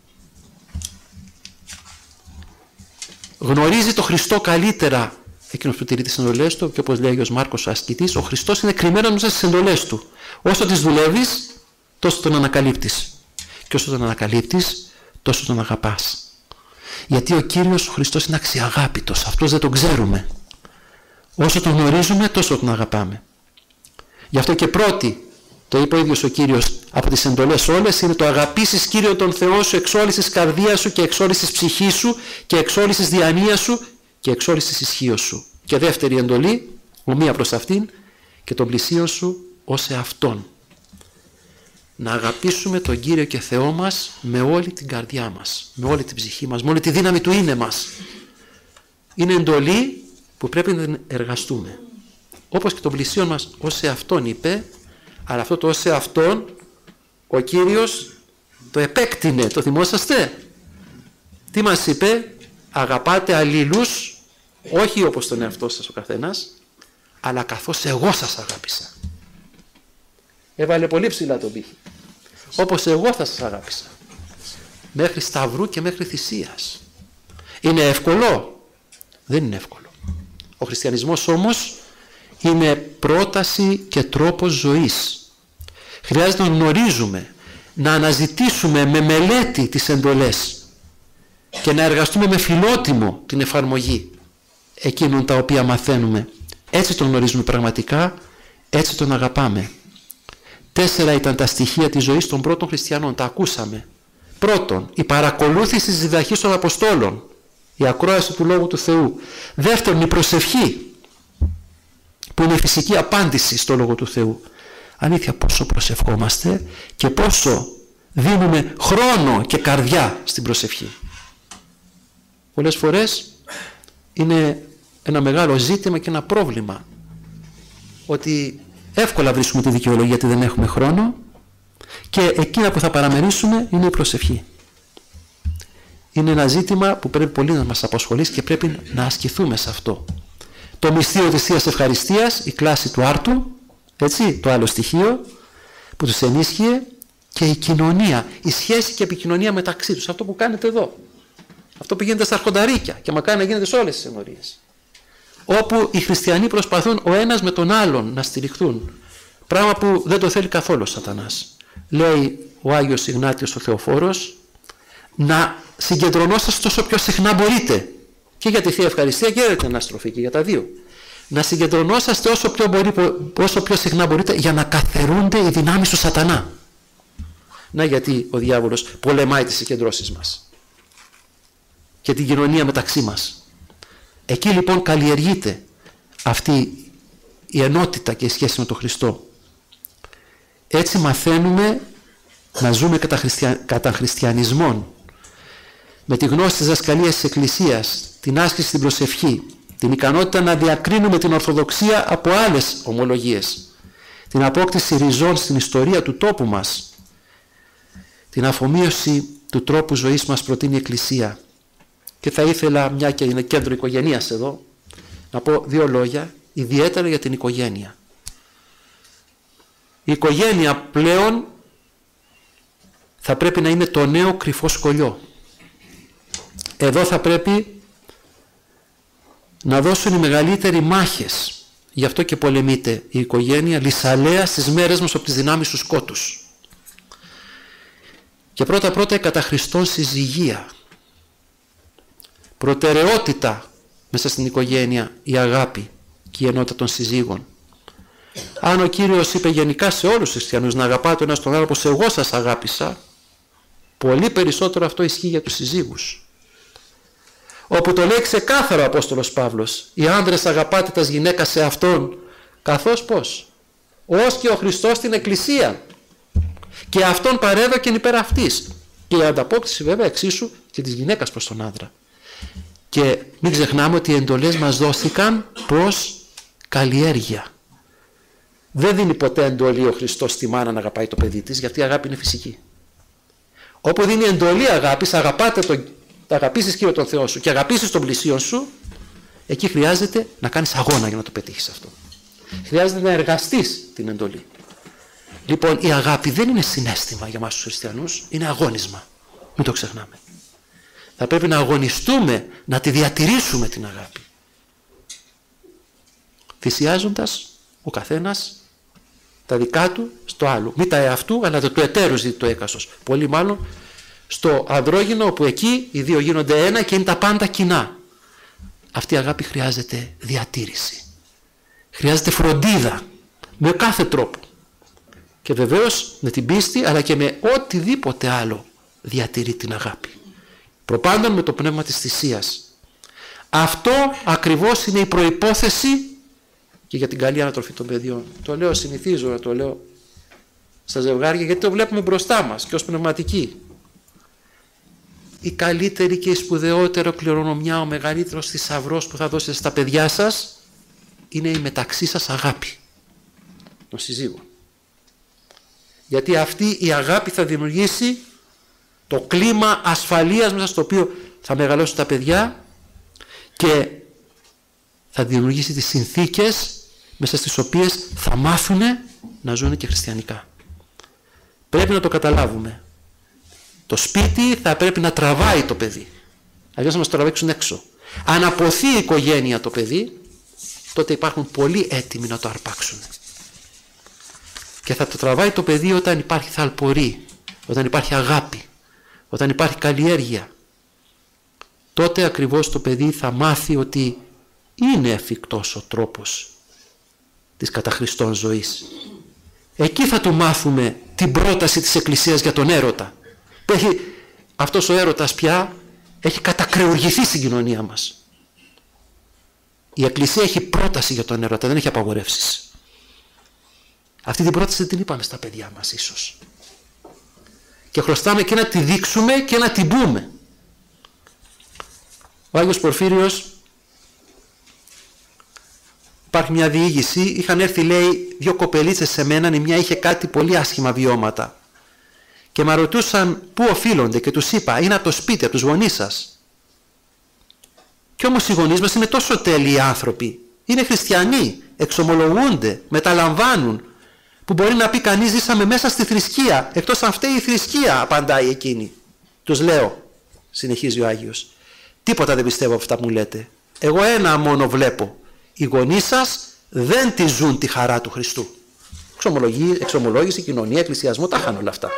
Γνωρίζει το Χριστό καλύτερα εκείνος που τηρεί τις εντολές του, και όπως λέει ο Άγιος Μάρκος ο ασκητής, ο Χριστός είναι κρυμμένος μέσα στις εντολές του. Όσο τις δουλεύεις, τόσο τον ανακαλύπτεις. Και όσο τον ανακαλύπτεις, τόσο τον αγαπάς. Γιατί ο Κύριος ο Χριστός είναι αξιαγάπητος, αυτός δεν τον ξέρουμε. Όσο τον γνωρίζουμε, τόσο τον αγαπάμε. Γι' αυτό και πρώτη, το είπε ο ίδιος ο Κύριος, από τις εντολές όλες, είναι το αγαπήσεις Κύριο τον Θεό σου εξ όλης της καρδίας σου και εξ όλης της ψυχής σου και εξ όλης της διανοίας σου και εξ όλης της ισχύως σου. Και δεύτερη εντολή, ομοία προς αυτήν, και τον πλησίον σου ως εαυτόν. Να αγαπήσουμε τον Κύριο και Θεό μας με όλη την καρδιά μας, με όλη την ψυχή μας, με όλη τη δύναμη του είναι μας. Είναι εντολή που πρέπει να εργαστούμε. Όπως και τον πλησίον μας ως εαυτόν είπε, αλλά αυτό το ως εαυτόν ο Κύριος το επέκτηνε, το θυμόσαστε? Τι μας είπε? Αγαπάτε αλλήλους, όχι όπως τον εαυτό σας ο καθένας, αλλά καθώς εγώ σας αγάπησα. Έβαλε πολύ ψηλά τον πύχη. Όπως εγώ θα σας αγάπησα. Μέχρι σταυρού και μέχρι θυσίας. Είναι εύκολο? Δεν είναι εύκολο. Ο χριστιανισμός όμως είναι πρόταση και τρόπος ζωής. Χρειάζεται να γνωρίζουμε, να αναζητήσουμε με μελέτη τις εντολές και να εργαστούμε με φιλότιμο την εφαρμογή εκείνων τα οποία μαθαίνουμε. Έτσι τον γνωρίζουμε πραγματικά, έτσι τον αγαπάμε. Τέσσερα ήταν τα στοιχεία της ζωής των πρώτων χριστιανών, τα ακούσαμε. Πρώτον, η παρακολούθηση της διδαχής των Αποστόλων, η ακρόαση του Λόγου του Θεού. Δεύτερον, η προσευχή, που είναι η φυσική απάντηση στο Λόγο του Θεού. Αλήθεια, πόσο προσευχόμαστε και πόσο δίνουμε χρόνο και καρδιά στην προσευχή. Πολλές φορές είναι ένα μεγάλο ζήτημα και ένα πρόβλημα ότι εύκολα βρίσκουμε τη δικαιολογία γιατί δεν έχουμε χρόνο, και εκείνα που θα παραμερίσουμε είναι η προσευχή. Είναι ένα ζήτημα που πρέπει πολύ να μας απασχολήσει και πρέπει να ασκηθούμε σε αυτό. Το μυστήριο της Θείας Ευχαριστίας, η κλάση του άρτου, έτσι, το άλλο στοιχείο που τους ενίσχυε, και η κοινωνία, η σχέση και επικοινωνία μεταξύ τους, αυτό που κάνετε εδώ, αυτό που γίνεται στα αρχονταρίκια και μακάρι να γίνεται σε όλες τις ενορίες, όπου οι χριστιανοί προσπαθούν ο ένας με τον άλλον να στηριχθούν, πράγμα που δεν το θέλει καθόλου ο Σατανάς. Λέει ο Άγιος Ιγνάτιος ο Θεοφόρος, να συγκεντρωνόσαστε όσο πιο συχνά μπορείτε, και για τη Θεία Ευχαριστία και για την αναστροφή, και για τα δύο. Να συγκεντρωνόσαστε όσο πιο, μπορεί, όσο πιο συχνά μπορείτε, για να καθαιρούνται οι δυνάμεις του Σατανά. Να, γιατί ο διάβολος πολεμάει τις συγκεντρώσεις μας και την κοινωνία μεταξύ μας. Εκεί λοιπόν καλλιεργείται αυτή η ενότητα και η σχέση με τον Χριστό. Έτσι μαθαίνουμε να ζούμε κατά, χριστια... κατά χριστιανισμόν, με τη γνώση της δασκαλίας της Εκκλησίας, την άσκηση στην προσευχή, την ικανότητα να διακρίνουμε την Ορθοδοξία από άλλες ομολογίες, την απόκτηση ριζών στην ιστορία του τόπου μας, την αφομοίωση του τρόπου ζωής μας προτείνει η Εκκλησία. Και θα ήθελα, μια και είναι κέντρο οικογένειας εδώ, να πω δύο λόγια, ιδιαίτερα για την οικογένεια. Η οικογένεια πλέον θα πρέπει να είναι το νέο κρυφό σκολιό. Εδώ θα πρέπει να δώσουν οι μεγαλύτεροι μάχες. Γι' αυτό και πολεμείται η οικογένεια λυσαλέα στις μέρες μας από τις δυνάμεις του σκότους. Και πρώτα πρώτα η κατά Χριστόν συζυγία. Προτεραιότητα μέσα στην οικογένεια η αγάπη και η ενότητα των συζύγων. Αν ο Κύριος είπε γενικά σε όλους τους χριστιανούς να αγαπάτε ο ένας τον άλλο όπως εγώ σας αγάπησα, πολύ περισσότερο αυτό ισχύει για τους συζύγους. Όπου το λέει ξεκάθαρο ο Απόστολος Παύλος, οι άνδρες αγαπάτε τας γυναίκας σε αυτόν, καθώς πώς, ως και ο Χριστός στην Εκκλησία, και αυτόν παρέδοκεν υπέρ αυτής, και η ανταπόκριση βέβαια εξίσου και της γυναίκας προς τον άντρα. Και μην ξεχνάμε ότι οι εντολές μας δόθηκαν προς καλλιέργεια. Δεν δίνει ποτέ εντολή ο Χριστός στη μάνα να αγαπάει το παιδί της, γιατί η αγάπη είναι φυσική. Όπου δίνει εντολή αγάπης, αγαπάτε τον, αγαπήσεις Κύριο τον Θεό σου και αγαπήσεις τον πλησίον σου, εκεί χρειάζεται να κάνεις αγώνα για να το πετύχεις αυτό. Χρειάζεται να εργαστείς την εντολή. Λοιπόν, η αγάπη δεν είναι συναίσθημα για εμάς τους χριστιανούς, είναι αγώνισμα. Μην το ξεχνάμε. Θα πρέπει να αγωνιστούμε, να τη διατηρήσουμε την αγάπη. Θυσιάζοντας ο καθένας τα δικά του στο άλλο. Μη τα εαυτού, αλλά το του εταίρου ζητεί το έκαστος. Πολύ μάλλον στο ανδρόγυνο, όπου εκεί οι δύο γίνονται ένα και είναι τα πάντα κοινά. Αυτή η αγάπη χρειάζεται διατήρηση. Χρειάζεται φροντίδα με κάθε τρόπο. Και βεβαίως με την πίστη, αλλά και με οτιδήποτε άλλο διατηρεί την αγάπη. Προπάντων με το πνεύμα της θυσίας. Αυτό ακριβώς είναι η προϋπόθεση και για την καλή ανατροφή των παιδιών. Το λέω, συνηθίζω να το λέω στα ζευγάρια, γιατί το βλέπουμε μπροστά μας και ως πνευματικοί. Η καλύτερη και η σπουδαιότερη κληρονομιά, ο μεγαλύτερος θησαυρός που θα δώσετε στα παιδιά σας είναι η μεταξύ σας αγάπη των συζύγων. Γιατί αυτή η αγάπη θα δημιουργήσει το κλίμα ασφαλείας μέσα στο οποίο θα μεγαλώσουν τα παιδιά και θα δημιουργήσει τις συνθήκες μέσα στις οποίες θα μάθουν να ζουν και χριστιανικά. Πρέπει να το καταλάβουμε. Το σπίτι θα πρέπει να τραβάει το παιδί. Αλλιώς θα μας τραβήξουν έξω. Αν αποθεί η οικογένεια το παιδί, τότε υπάρχουν πολλοί έτοιμοι να το αρπάξουν. Και θα το τραβάει το παιδί όταν υπάρχει θαλπορή, όταν υπάρχει αγάπη, όταν υπάρχει καλλιέργεια. Τότε ακριβώς το παιδί θα μάθει ότι είναι εφικτός ο τρόπος της κατά Χριστόν ζωής. Εκεί θα του μάθουμε την πρόταση της Εκκλησίας για τον έρωτα. Που έχει, αυτός ο έρωτας πια έχει κατακρεουργηθεί στην κοινωνία μας. Η Εκκλησία έχει πρόταση για τον έρωτα, δεν έχει απαγορεύσεις. Αυτή την πρόταση δεν την είπαμε στα παιδιά μας ίσως. Και χρωστάμε και να τη δείξουμε και να την πούμε. Ο Άγιος Πορφύριος, υπάρχει μια διήγηση, είχαν έρθει λέει δύο κοπελίτσες σε μένα, η μια είχε κάτι πολύ άσχημα βιώματα και με ρωτούσαν πού οφείλονται και τους είπα είναι από το σπίτι, από τους γονείς σας. Κι όμως οι γονείς μας είναι τόσο τέλειοι άνθρωποι, είναι χριστιανοί, εξομολογούνται, μεταλαμβάνουν, που μπορεί να πει κανείς ζήσαμε μέσα στη θρησκεία, εκτός αν φταίει η θρησκεία, απαντάει εκείνη. Τους λέω, συνεχίζει ο Άγιος, τίποτα δεν πιστεύω από αυτά που μου λέτε. Εγώ ένα μόνο βλέπω. Οι γονείς σας δεν τη ζουν τη χαρά του Χριστού. Εξομολόγηση, κοινωνία, εκκλησιασμό, τα είχαν όλα αυτά.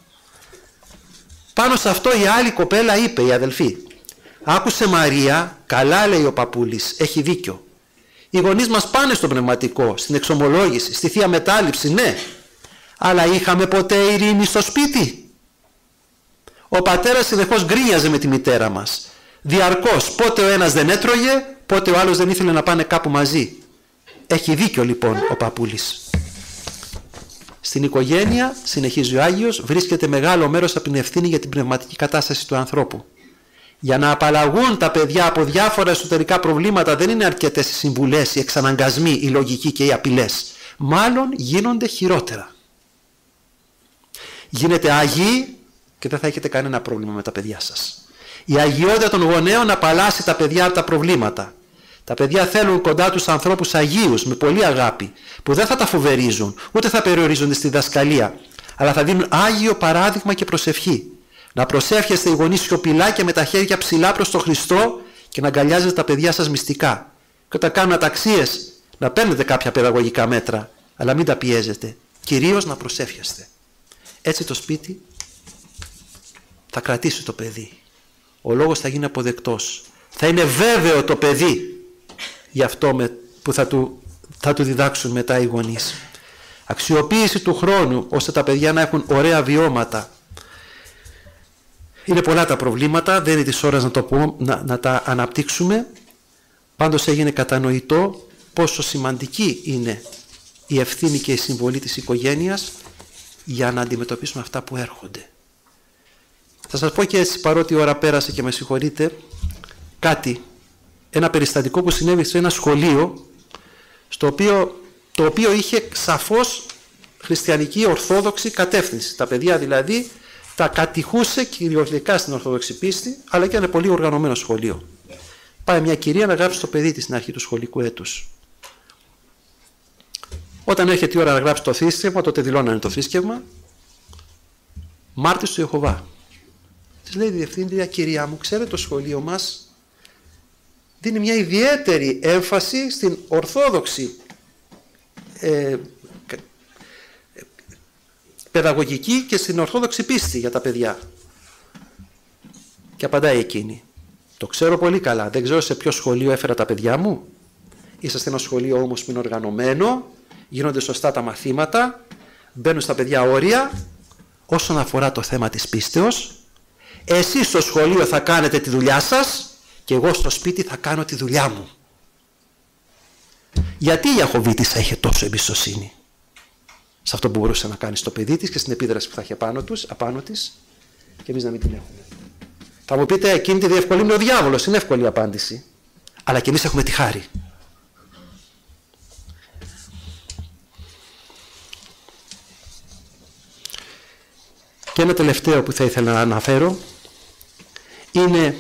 Πάνω σε αυτό η άλλη κοπέλα είπε, η αδελφή, άκουσε Μαρία, καλά λέει ο παππούλης, έχει δίκιο. Οι γονείς μας πάνε στο πνευματικό, στην εξομολόγηση, στη Θεία Μετάληψη, ναι. Αλλά είχαμε ποτέ ειρήνη στο σπίτι? Ο πατέρας συνεχώς γκρίνιαζε με τη μητέρα μας. Διαρκώς, πότε ο ένας δεν έτρωγε, πότε ο άλλος δεν ήθελε να πάνε κάπου μαζί. Έχει δίκιο λοιπόν ο παππούλης. Στην οικογένεια, συνεχίζει ο Άγιος, βρίσκεται μεγάλο μέρος από την ευθύνη για την πνευματική κατάσταση του ανθρώπου. Για να απαλλαγούν τα παιδιά από διάφορα εσωτερικά προβλήματα δεν είναι αρκετές οι συμβουλές, οι εξαναγκασμοί, οι λογικοί και οι απειλές. Μάλλον γίνονται χειρότερα. Γίνετε άγιοι και δεν θα έχετε κανένα πρόβλημα με τα παιδιά σας. Η αγιότητα των γονέων απαλλάσσει τα παιδιά από τα προβλήματα. Τα παιδιά θέλουν κοντά τους ανθρώπους αγίους με πολλή αγάπη, που δεν θα τα φοβερίζουν, ούτε θα περιορίζονται στη διδασκαλία, αλλά θα δίνουν άγιο παράδειγμα και προσευχή. Να προσεύχεστε οι γονείς σιωπηλά και με τα χέρια ψηλά προς τον Χριστό και να αγκαλιάζετε τα παιδιά σας μυστικά. Και όταν κάνουν αταξίες, να παίρνετε κάποια παιδαγωγικά μέτρα, αλλά μην τα πιέζετε. Κυρίως να προσεύχεστε. Έτσι το σπίτι θα κρατήσει το παιδί. Ο λόγος θα γίνει αποδεκτός. Θα είναι βέβαιο το παιδί γι' αυτό με, που θα του, θα του διδάξουν μετά οι γονείς. Αξιοποίηση του χρόνου ώστε τα παιδιά να έχουν ωραία βιώματα. Είναι πολλά τα προβλήματα, δεν είναι της ώρας να, το πω, να, να τα αναπτύξουμε. Πάντως έγινε κατανοητό πόσο σημαντική είναι η ευθύνη και η συμβολή της οικογένειας για να αντιμετωπίσουμε αυτά που έρχονται. Θα σας πω και έτσι, παρότι η ώρα πέρασε και με συγχωρείτε, κάτι, ένα περιστατικό που συνέβη σε ένα σχολείο, στο οποίο, το οποίο είχε σαφώς χριστιανική ορθόδοξη κατεύθυνση. Τα παιδιά δηλαδή τα κατηχούσε κυριολεκτικά στην ορθόδοξη πίστη, αλλά και ένα πολύ οργανωμένο σχολείο. Πάει μια κυρία να γράψει το παιδί της στην αρχή του σχολικού έτους. Όταν έρχεται η ώρα να γράψει το θρήσκευμα, τότε δηλώνανε το θρήσκευμα, μάρτυς του Ιεχωβά. Της λέει η διευθύντρια, κυρία μου, ξέρετε το σχολείο μας δίνει μια ιδιαίτερη έμφαση στην ορθόδοξη ε, παιδαγωγική και στην ορθόδοξη πίστη για τα παιδιά. Και απαντάει εκείνη, το ξέρω πολύ καλά, δεν ξέρω σε ποιο σχολείο έφερα τα παιδιά μου. Είσαστε ένα σχολείο όμως που είναι οργανωμένο, γίνονται σωστά τα μαθήματα, μπαίνουν στα παιδιά όρια. Όσον αφορά το θέμα της πίστεως, εσείς στο σχολείο θα κάνετε τη δουλειά σας και εγώ στο σπίτι θα κάνω τη δουλειά μου. Γιατί η Ιαχωβίτισσα είχε τόσο εμπιστοσύνη σε αυτό που μπορούσε να κάνει στο παιδί της και στην επίδραση που θα είχε απάνω, τους, απάνω της, και εμείς να μην την έχουμε? Θα μου πείτε, εκείνη τη διευκολύνει ο διάβολος. Είναι εύκολη η απάντηση. Αλλά και εμείς έχουμε τη χάρη. Και ένα τελευταίο που θα ήθελα να αναφέρω είναι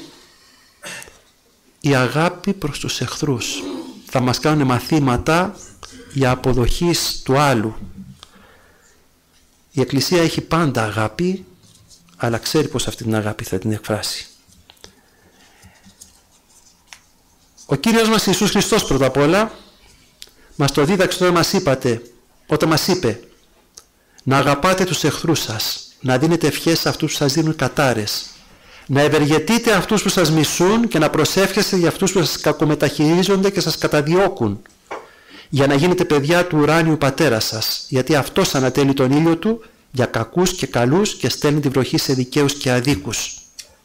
η αγάπη προς τους εχθρούς. Θα μας κάνουν μαθήματα για αποδοχής του άλλου. Η Εκκλησία έχει πάντα αγάπη, αλλά ξέρει πως αυτή την αγάπη θα την εκφράσει. Ο Κύριος μας Ιησούς Χριστός πρώτα απ' όλα μας το δίδαξε όταν μας, είπατε, όταν μας είπε να αγαπάτε τους εχθρούς σας, να δίνετε ευχές σε αυτούς που σας δίνουν κατάρες, να ευεργετείτε αυτούς που σας μισούν και να προσεύχεστε για αυτούς που σας κακομεταχειρίζονται και σας καταδιώκουν, για να γίνετε παιδιά του ουράνιου Πατέρα σας, γιατί αυτός ανατέλει τον ήλιο του για κακούς και καλούς και στέλνει τη βροχή σε δικαίους και αδίκους.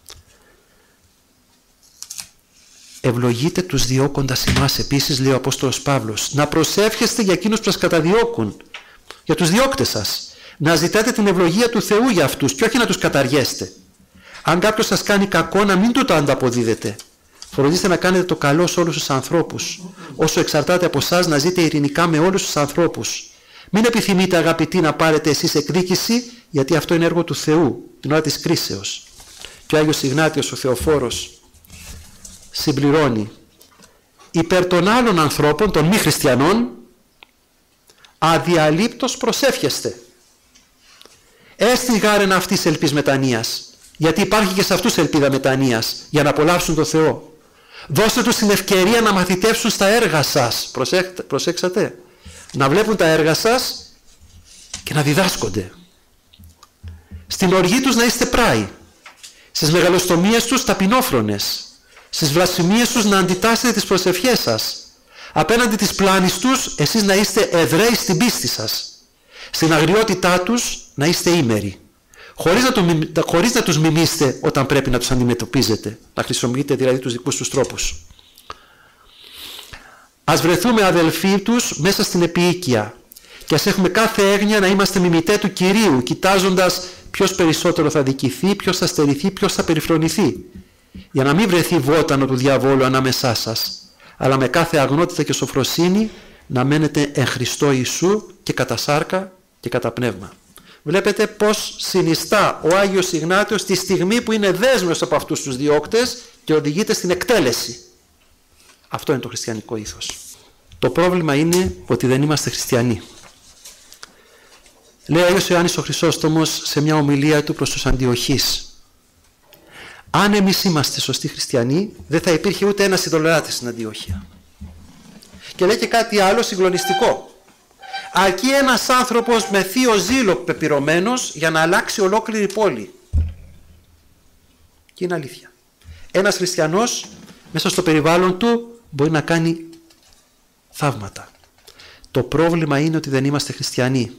Ευλογείτε τους διώκοντας εμάς, επίσης, λέει ο Απόστολος Παύλος, να προσεύχεστε για εκείνους που σας καταδιώκουν, για τους διώκτες σας, να ζητάτε την ευλογία του Θεού για αυτούς και όχι να τους καταργέστε. Αν κάποιος σας κάνει κακό, να μην του το ανταποδίδετε. Φροντίστε να κάνετε το καλό σε όλους τους ανθρώπους. Όσο εξαρτάται από εσάς, να ζείτε ειρηνικά με όλους τους ανθρώπους. Μην επιθυμείτε, αγαπητοί, να πάρετε εσείς εκδίκηση, γιατί αυτό είναι έργο του Θεού την ώρα της κρίσεως. Και ο Άγιος Ιγνάτιος ο Θεοφόρος συμπληρώνει: υπέρ των άλλων ανθρώπων, των μη χριστιανών, αδιαλείπτως προσεύχεστε. Έστι γάρεν αυτής ελπίς μετανοίας, γιατί υπάρχει και σε αυτούς ελπίδα μετανοίας, για να απολαύσουν το Θεό. Δώστε τους την ευκαιρία να μαθητεύσουν στα έργα σας. Προσέξτε, προσέξατε. Να βλέπουν τα έργα σας και να διδάσκονται. Στην οργή τους να είστε πράοι. Στις μεγαλοστομίες τους ταπεινόφρονες. Στις βλασφημίες τους να αντιτάσσετε τις προσευχές σας. Απέναντι της πλάνης τους εσείς να είστε εδραίοι στην πίστη σας. Στην αγριότητά τους να είστε ήμεροι. Χωρίς να, του, χωρίς να τους μιμήσετε όταν πρέπει να τους αντιμετωπίζετε. Να χρησιμοποιείτε δηλαδή τους δικούς τους τρόπους. Ας βρεθούμε αδελφοί τους μέσα στην επίοικια και ας έχουμε κάθε έγνοια να είμαστε μιμητέ του Κυρίου, κοιτάζοντας ποιος περισσότερο θα δικηθεί, ποιος θα στερηθεί, ποιος θα περιφρονηθεί, για να μην βρεθεί βότανο του διαβόλου ανάμεσά σας, αλλά με κάθε αγνότητα και σοφροσύνη να μένετε εν Χριστώ Ιησού και κατά σάρκα και κατά πνεύμα. Βλέπετε πως συνιστά ο Άγιος Ιγνάτιος τη στιγμή που είναι δέσμιος από αυτούς τους διώκτες και οδηγείται στην εκτέλεση. Αυτό είναι το χριστιανικό ήθος. Το πρόβλημα είναι ότι δεν είμαστε χριστιανοί. Λέει ο Άγιος Ιωάννης ο Χρυσόστομος σε μια ομιλία του προς τους Αντιοχείς: αν εμείς είμαστε σωστοί χριστιανοί, δεν θα υπήρχε ούτε ένας ειδωλολάτρης στην Αντιοχία. Και λέει και κάτι άλλο συγκλονιστικό: αρκεί ένας άνθρωπος με θείο ζήλο πεπειρωμένος για να αλλάξει ολόκληρη πόλη. Και είναι αλήθεια. Ένας χριστιανός μέσα στο περιβάλλον του μπορεί να κάνει θαύματα. Το πρόβλημα είναι ότι δεν είμαστε χριστιανοί.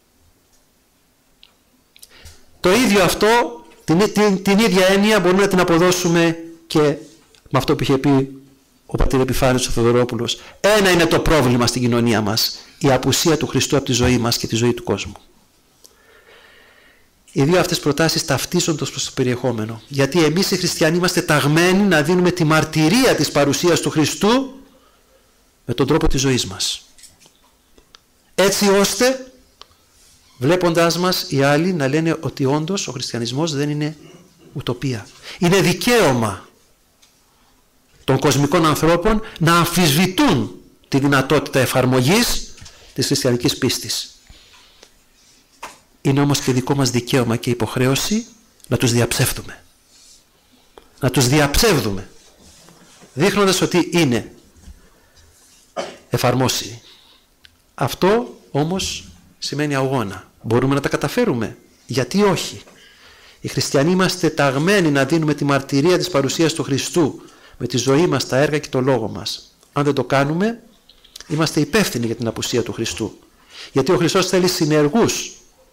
Το ίδιο αυτό, την, την, την ίδια έννοια μπορούμε να την αποδώσουμε και με αυτό που είχε πει ο πατήρ Επιφάνιος ο Θεοδωρόπουλος. Ένα είναι το πρόβλημα στην κοινωνία μας: η απουσία του Χριστού από τη ζωή μας και τη ζωή του κόσμου. Οι δύο αυτές προτάσεις ταυτίζονται προς το περιεχόμενο. Γιατί εμείς οι χριστιανοί είμαστε ταγμένοι να δίνουμε τη μαρτυρία της παρουσίας του Χριστού με τον τρόπο της ζωής μας. Έτσι ώστε, βλέποντάς μας οι άλλοι, να λένε ότι όντως ο χριστιανισμός δεν είναι ουτοπία. Είναι δικαίωμα των κοσμικών ανθρώπων να αμφισβητούν τη δυνατότητα εφαρμογής της χριστιανικής πίστης. Είναι όμως και δικό μας δικαίωμα και υποχρέωση να τους διαψεύδουμε. Να τους διαψεύδουμε, δείχνοντας ότι είναι εφαρμόσιμοι. Αυτό όμως σημαίνει αγώνα. Μπορούμε να τα καταφέρουμε? Γιατί όχι? Οι χριστιανοί είμαστε ταγμένοι να δίνουμε τη μαρτυρία της παρουσίας του Χριστού με τη ζωή μας, τα έργα και το λόγο μας. Αν δεν το κάνουμε, είμαστε υπεύθυνοι για την απουσία του Χριστού. Γιατί ο Χριστός θέλει συνεργούς.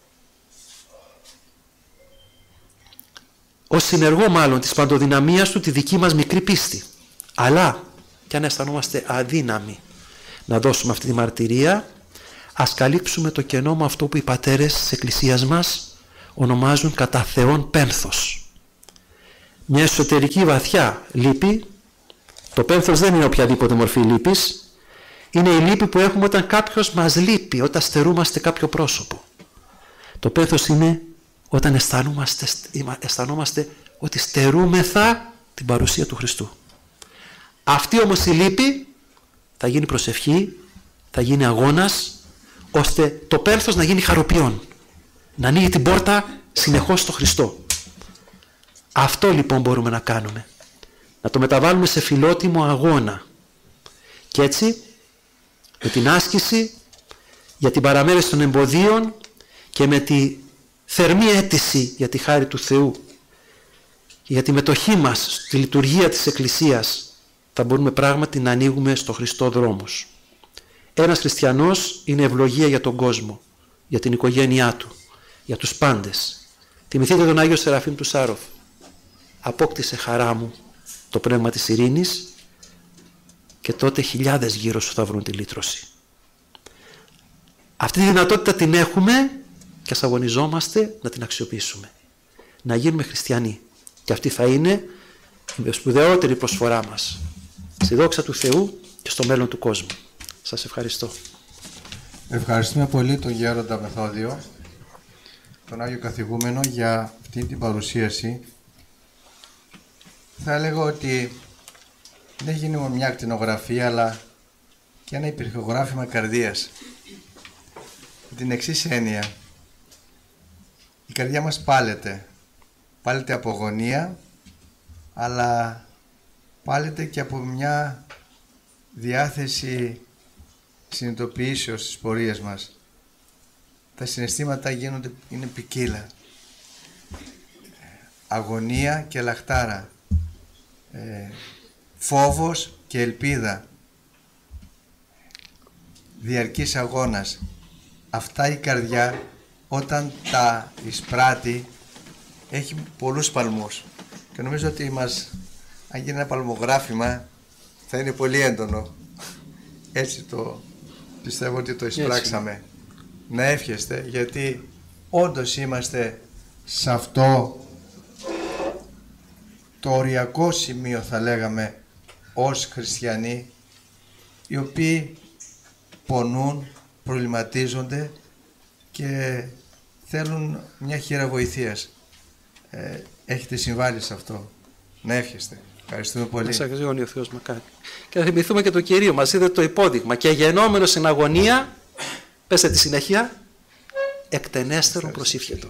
Ως συνεργό μάλλον της παντοδυναμίας του τη δική μας μικρή πίστη. Αλλά και αν αισθανόμαστε αδύναμοι, να δώσουμε αυτή τη μαρτυρία, ας καλύψουμε το κενό με αυτό που οι πατέρες της Εκκλησίας μας ονομάζουν κατά Θεόν πένθος. Μια εσωτερική βαθιά λύπη. Το πένθος δεν είναι οποιαδήποτε μορφή λύπης. Είναι η λύπη που έχουμε όταν κάποιος μας λείπει, όταν στερούμαστε κάποιο πρόσωπο. Το πένθος είναι όταν αισθανόμαστε, αισθανόμαστε ότι στερούμεθα την παρουσία του Χριστού. Αυτή όμως η λύπη θα γίνει προσευχή, θα γίνει αγώνας, ώστε το πένθος να γίνει χαροποιών. Να ανοίγει την πόρτα συνεχώς στο Χριστό. Αυτό λοιπόν μπορούμε να κάνουμε. Να το μεταβάλουμε σε φιλότιμο αγώνα. Και έτσι, με την άσκηση για την παραμέρωση των εμποδίων και με τη θερμή αίτηση για τη χάρη του Θεού και για τη μετοχή μας στη λειτουργία της Εκκλησίας, θα μπορούμε πράγματι να ανοίγουμε στο Χριστό δρόμους. Ένας χριστιανός είναι ευλογία για τον κόσμο, για την οικογένειά του, για τους πάντες. Θυμηθείτε τον Άγιο Σεραφείμ του Σάροφ. Απόκτησε χαρά μου το πνεύμα της ειρήνης και τότε χιλιάδες γύρω σου θα βρουν τη λύτρωση. Αυτή τη δυνατότητα την έχουμε και ας αγωνιζόμαστε να την αξιοποιήσουμε. Να γίνουμε χριστιανοί. Και αυτή θα είναι η σπουδαιότερη προσφορά μας στη δόξα του Θεού και στο μέλλον του κόσμου. Σας ευχαριστώ. Ευχαριστούμε πολύ τον Γέροντα Μεθόδιο, τον Άγιο Καθηγούμενο, για αυτή την παρουσίαση. Θα έλεγα ότι δεν γίνει μια ακτινογραφία, αλλά και ένα υπερηχογράφημα καρδίας. Με την εξής έννοια: η καρδιά μας πάλεται. Πάλεται από αγωνία, αλλά πάλεται και από μια διάθεση συνειδητοποιήσεως στις πορείες μας. Τα συναισθήματα γίνονται, είναι ποικίλα. Αγωνία και λαχτάρα. Ε, φόβος και ελπίδα. Διαρκής αγώνας. Αυτά η καρδιά όταν τα εισπράττει έχει πολλούς παλμούς. Και νομίζω ότι μας, αν γίνει ένα παλμογράφημα, θα είναι πολύ έντονο. Έτσι το πιστεύω ότι το εισπράξαμε. Έτσι. Να εύχεστε, γιατί όντως είμαστε σε αυτό το οριακό σημείο, θα λέγαμε, ως χριστιανοί, οι οποίοι πονούν, προβληματίζονται και θέλουν μια χείρα βοηθείας. Ε, έχετε συμβάλει σε αυτό. Να εύχεστε. Ευχαριστούμε πολύ. Μας αγριώνει ο Θεός μακάρι. Και να θυμηθούμε και το Κυρίο. Μας είδε το υπόδειγμα. Και γενόμενος στην αγωνία, πέστε τη συνέχεια, εκτενέστερον προσήφιετο.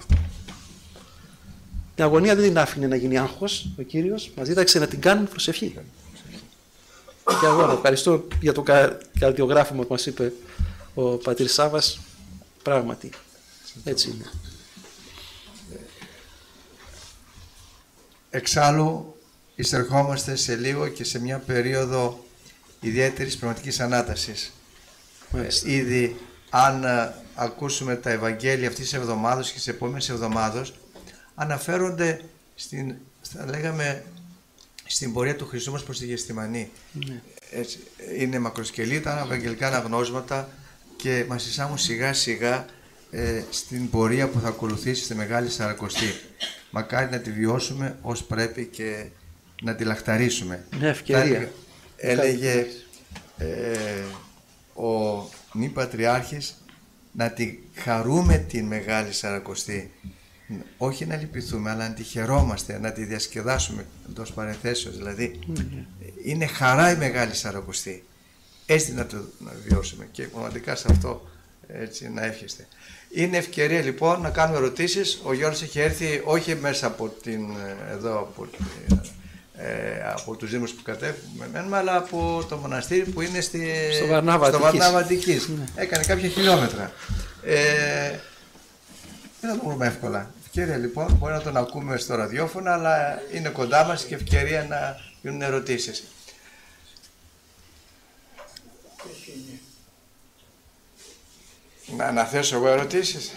Την αγωνία δεν την άφηνε να γίνει άγχος ο Κύριος. Μας δίδαξε να την κάνουμε προσευχή. Και αγώνα. Ευχαριστώ για το καρδιογράφημα που μας είπε ο πατήρ Σάββας. Πράγματι. Έτσι είναι. Εξάλλου, εισερχόμαστε σε λίγο και σε μια περίοδο ιδιαίτερης πνευματικής ανάτασης. Ε, ήδη, αν α, ακούσουμε τα Ευαγγέλια αυτής της εβδομάδος και τις επόμενες εβδομάδες, αναφέρονται στην, θα λέγαμε, στην πορεία του Χριστού μας προς τη Γεστημανή. Ναι. Έτσι, είναι μακροσκελή τα ευαγγελικά αναγνώσματα και μας εισάγουν σιγά σιγά ε, στην πορεία που θα ακολουθήσει στη Μεγάλη Σαρακοστή. Μακάρι να τη βιώσουμε ως πρέπει και να τη λαχταρίσουμε. Μια ευκαιρία. Έλεγε ε, ο νη Πατριάρχης να τη χαρούμε την Μεγάλη Σαρακοστή. Όχι να λυπηθούμε, αλλά να τη χαιρόμαστε, να τη διασκεδάσουμε, εντός παρενθέσεως δηλαδή. Mm-hmm. Είναι χαρά η Μεγάλη Σαρακοστή. Έτσι να το να βιώσουμε και πραγματικά σε αυτό έτσι να εύχεστε. Είναι ευκαιρία λοιπόν να κάνουμε ερωτήσεις. Ο Γιώργος έχει έρθει όχι μέσα από, την, εδώ, από, ε, από τους Δήμους που κατέβουμε, αλλά από το μοναστήρι που είναι στη, στο Βαρνάβα Αττικής. Mm. Έκανε κάποια χιλιόμετρα. Ε, δεν θα το βρούμε εύκολα. Ευκαιρία λοιπόν, μπορεί να τον ακούμε στο ραδιόφωνο, αλλά είναι κοντά μας και ευκαιρία να γίνουν ερωτήσεις. Να αναθέσω εγώ ερωτήσεις.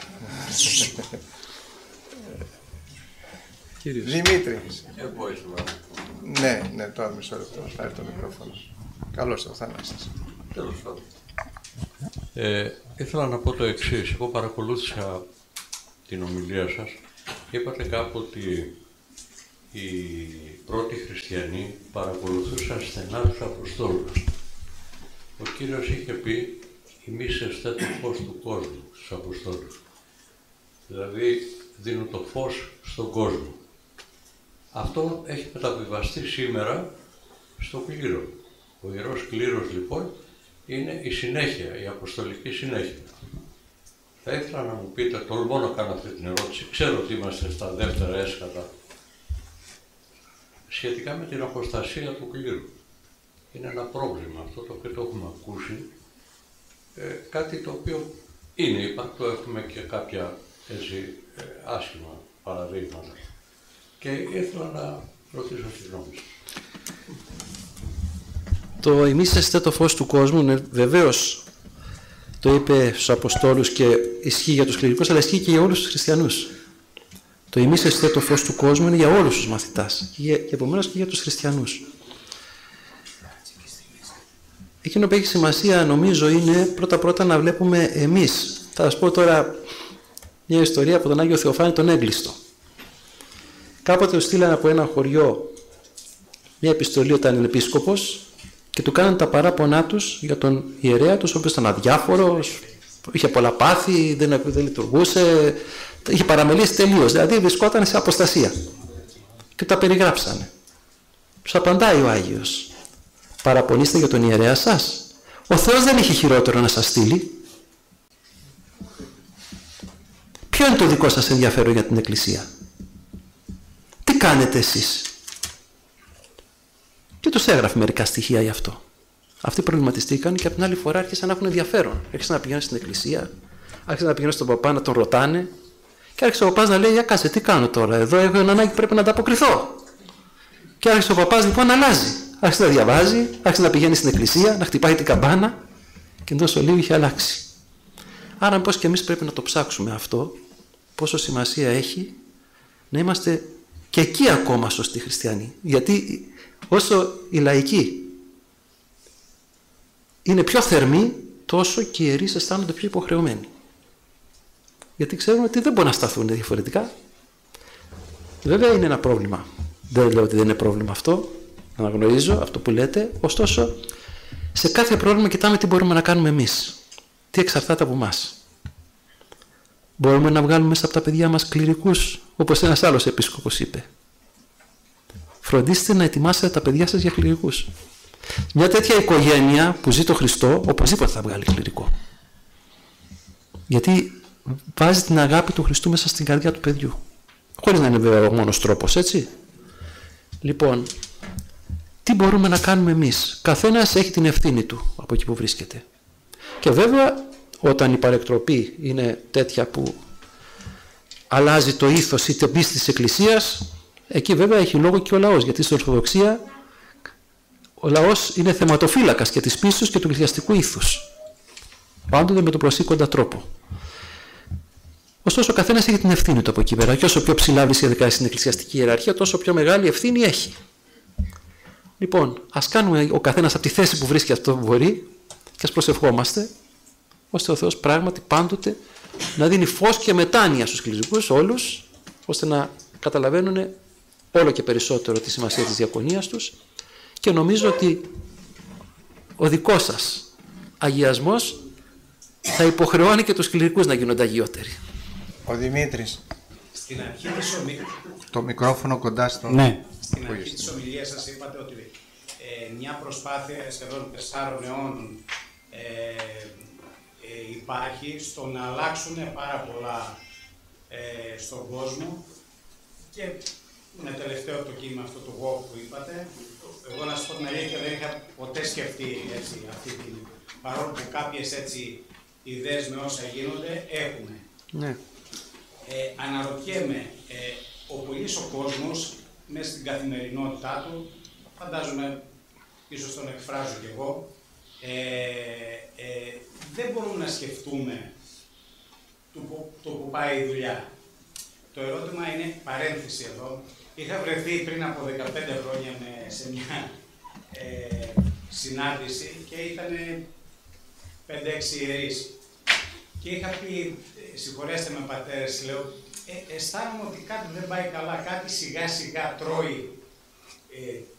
Δημήτρη. Ναι, ναι, τώρα μισό λεπτό. Θα έρθει το μικρόφωνο. Καλώς το Θανάσης. Τέλος πάντων. Ε, ήθελα να πω το εξής. Εγώ παρακολούθησα την ομιλία σας. Είπατε κάπου ότι οι πρώτοι χριστιανοί παρακολουθούσαν στενά τους Αποστόλους. Ο Κύριος είχε πει «Εμείς εστέ το φως του κόσμου» στους Αποστόλους. Δηλαδή δίνουν το φως στον κόσμο. Αυτό έχει μεταβιβαστεί σήμερα στο κλήρο. Ο Ιερός Κλήρος λοιπόν είναι η συνέχεια, η αποστολική συνέχεια. Θα ήθελα να μου πείτε, τολμώ να κάνω αυτή την ερώτηση, ξέρω ότι είμαστε στα δεύτερα έσχατα, σχετικά με την αποστασία του κλήρου. Είναι ένα πρόβλημα αυτό το οποίο το έχουμε ακούσει, ε, κάτι το οποίο είναι υπαρκτό, έχουμε και κάποια έτσι, ε, άσχημα παραδείγματα. Και ήθελα να ρωτήσω τη γνώμη σας. Το «Εμείς εστέ το φως του κόσμου» είναι βεβαίως, το είπε στους Αποστόλους και ισχύει για τους κληρικούς, αλλά ισχύει και για όλους τους χριστιανούς. Το «Εμείς εστέ το φως του κόσμου» είναι για όλους τους μαθητάς και, και επομένως και για τους χριστιανούς. Εκείνο που έχει σημασία νομίζω είναι πρώτα-πρώτα να βλέπουμε εμείς. Θα σας πω τώρα μια ιστορία από τον Άγιο Θεοφάνη τον Έγκλειστο. Κάποτε του στείλανε από ένα χωριό μια επιστολή όταν είναι επίσκοπος και του κάνανε τα παράπονά τους για τον ιερέα τους, ο οποίος ήταν αδιάφορος, είχε πολλά πάθη, δεν, δεν λειτουργούσε, είχε παραμελήσει τελείως, δηλαδή βρισκόταν σε αποστασία. Και τα περιγράψανε. Τους απαντάει ο Άγιος. Παραπονείστε για τον ιερέα σας. Ο Θεός δεν έχει χειρότερο να σας στείλει. Ποιο είναι το δικό σας ενδιαφέρον για την Εκκλησία? Τι κάνετε εσείς? Και τους έγραφε μερικά στοιχεία γι' αυτό. Αυτοί προβληματιστήκαν και από την άλλη φορά άρχισαν να έχουν ενδιαφέρον. Άρχισαν να πηγαίνουν στην Εκκλησία, άρχισαν να πηγαίνουν στον παπά να τον ρωτάνε και άρχισε ο παπάς να λέει: για κάτσε, τι κάνω τώρα, εδώ έχω ένα ανάγκη, πρέπει να ανταποκριθώ. Και άρχισε ο παπάς λοιπόν να αλλάζει. Άρχισε να διαβάζει, άρχισε να πηγαίνει στην Εκκλησία, να χτυπάει την καμπάνα και εντός ολίγου είχε αλλάξει. Άρα, μήπως και εμείς πρέπει να το ψάξουμε αυτό, πόσο σημασία έχει να είμαστε και εκεί ακόμα σωστοί χριστιανοί. Γιατί όσο οι λαϊκοί είναι πιο θερμοί, τόσο και οι ιερείς αισθάνονται πιο υποχρεωμένοι. Γιατί ξέρουν ότι δεν μπορούν να σταθούν διαφορετικά. Βέβαια είναι ένα πρόβλημα. Δεν λέω ότι δεν είναι πρόβλημα αυτό. Αναγνωρίζω αυτό που λέτε. Ωστόσο, σε κάθε πρόβλημα κοιτάμε τι μπορούμε να κάνουμε εμείς. Τι εξαρτάται από εμάς. Μπορούμε να βγάλουμε μέσα από τα παιδιά μας κληρικούς, όπως ένας άλλος επίσκοπος είπε. Φροντίστε να ετοιμάσετε τα παιδιά σας για κληρικούς. Μια τέτοια οικογένεια που ζει το Χριστό, οπωσδήποτε θα βγάλει κληρικό. Γιατί βάζει την αγάπη του Χριστού μέσα στην καρδιά του παιδιού. Χωρίς να είναι βέβαια ο μόνος τρόπος, έτσι. Λοιπόν, τι μπορούμε να κάνουμε εμείς? Καθένας έχει την ευθύνη του από εκεί που βρίσκεται. Και βέβαια, όταν η παρεκτροπή είναι τέτοια που αλλάζει το ήθος ή την πίστη της Εκκλησίας, εκεί βέβαια έχει λόγο και ο λαός, γιατί στην Ορθοδοξία ο λαός είναι θεματοφύλακας και της πίστης και του εκκλησιαστικού ήθους. Πάντοτε με τον προσήκοντα τρόπο. Ωστόσο, ο καθένας έχει την ευθύνη του από εκεί πέρα. Και όσο πιο ψηλά βρίσκεται στην εκκλησιαστική ιεραρχία, τόσο πιο μεγάλη ευθύνη έχει. Λοιπόν, ας κάνουμε ο καθένας από τη θέση που βρίσκει αυτό που μπορεί και ας προσευχόμαστε, ώστε ο Θεός πράγματι πάντοτε να δίνει φως και μετάνοια στους κληρικούς όλους, ώστε να καταλαβαίνουν όλο και περισσότερο τη σημασία της διακονίας τους. Και νομίζω ότι ο δικός σας αγιασμός θα υποχρεώνει και τους κληρικούς να γίνονται αγιότεροι. Ο Δημήτρης. Στην αρχή της ομιλίας... Το μικρόφωνο κοντά στο... Ναι. Στην αρχή της ομιλίας σας είπατε ότι ε, μια προσπάθεια σχεδόν τεσσάρων αιώνων ε, ε, υπάρχει στο να αλλάξουν πάρα πολλά ε, στον κόσμο και με τελευταίο το κείμενο αυτό το walk που είπατε, εγώ να σας πω την αλήθεια δεν είχα ποτέ σκεφτεί έτσι, αυτή την, παρόλο που κάποιες έτσι ιδέες με όσα γίνονται έχουμε. Ναι. Ε, αναρωτιέμαι, ε, ο πολύς ο κόσμος μέσα στην καθημερινότητά του, φαντάζομαι, ίσως τον εκφράζω κι εγώ, ε, ε, δεν μπορούμε να σκεφτούμε το που, το που πάει η δουλειά. Το ερώτημα είναι παρένθεση εδώ. Είχα βρεθεί πριν από δεκαπέντε χρόνια με, σε μια ε, συνάντηση και ήταν πέντε έξι ιερείς. Και είχα πει, συγχωρέστε με πατέρες, λέω, ε, αισθάνομαι ότι κάτι δεν πάει καλά, κάτι σιγά σιγά τρώει ε,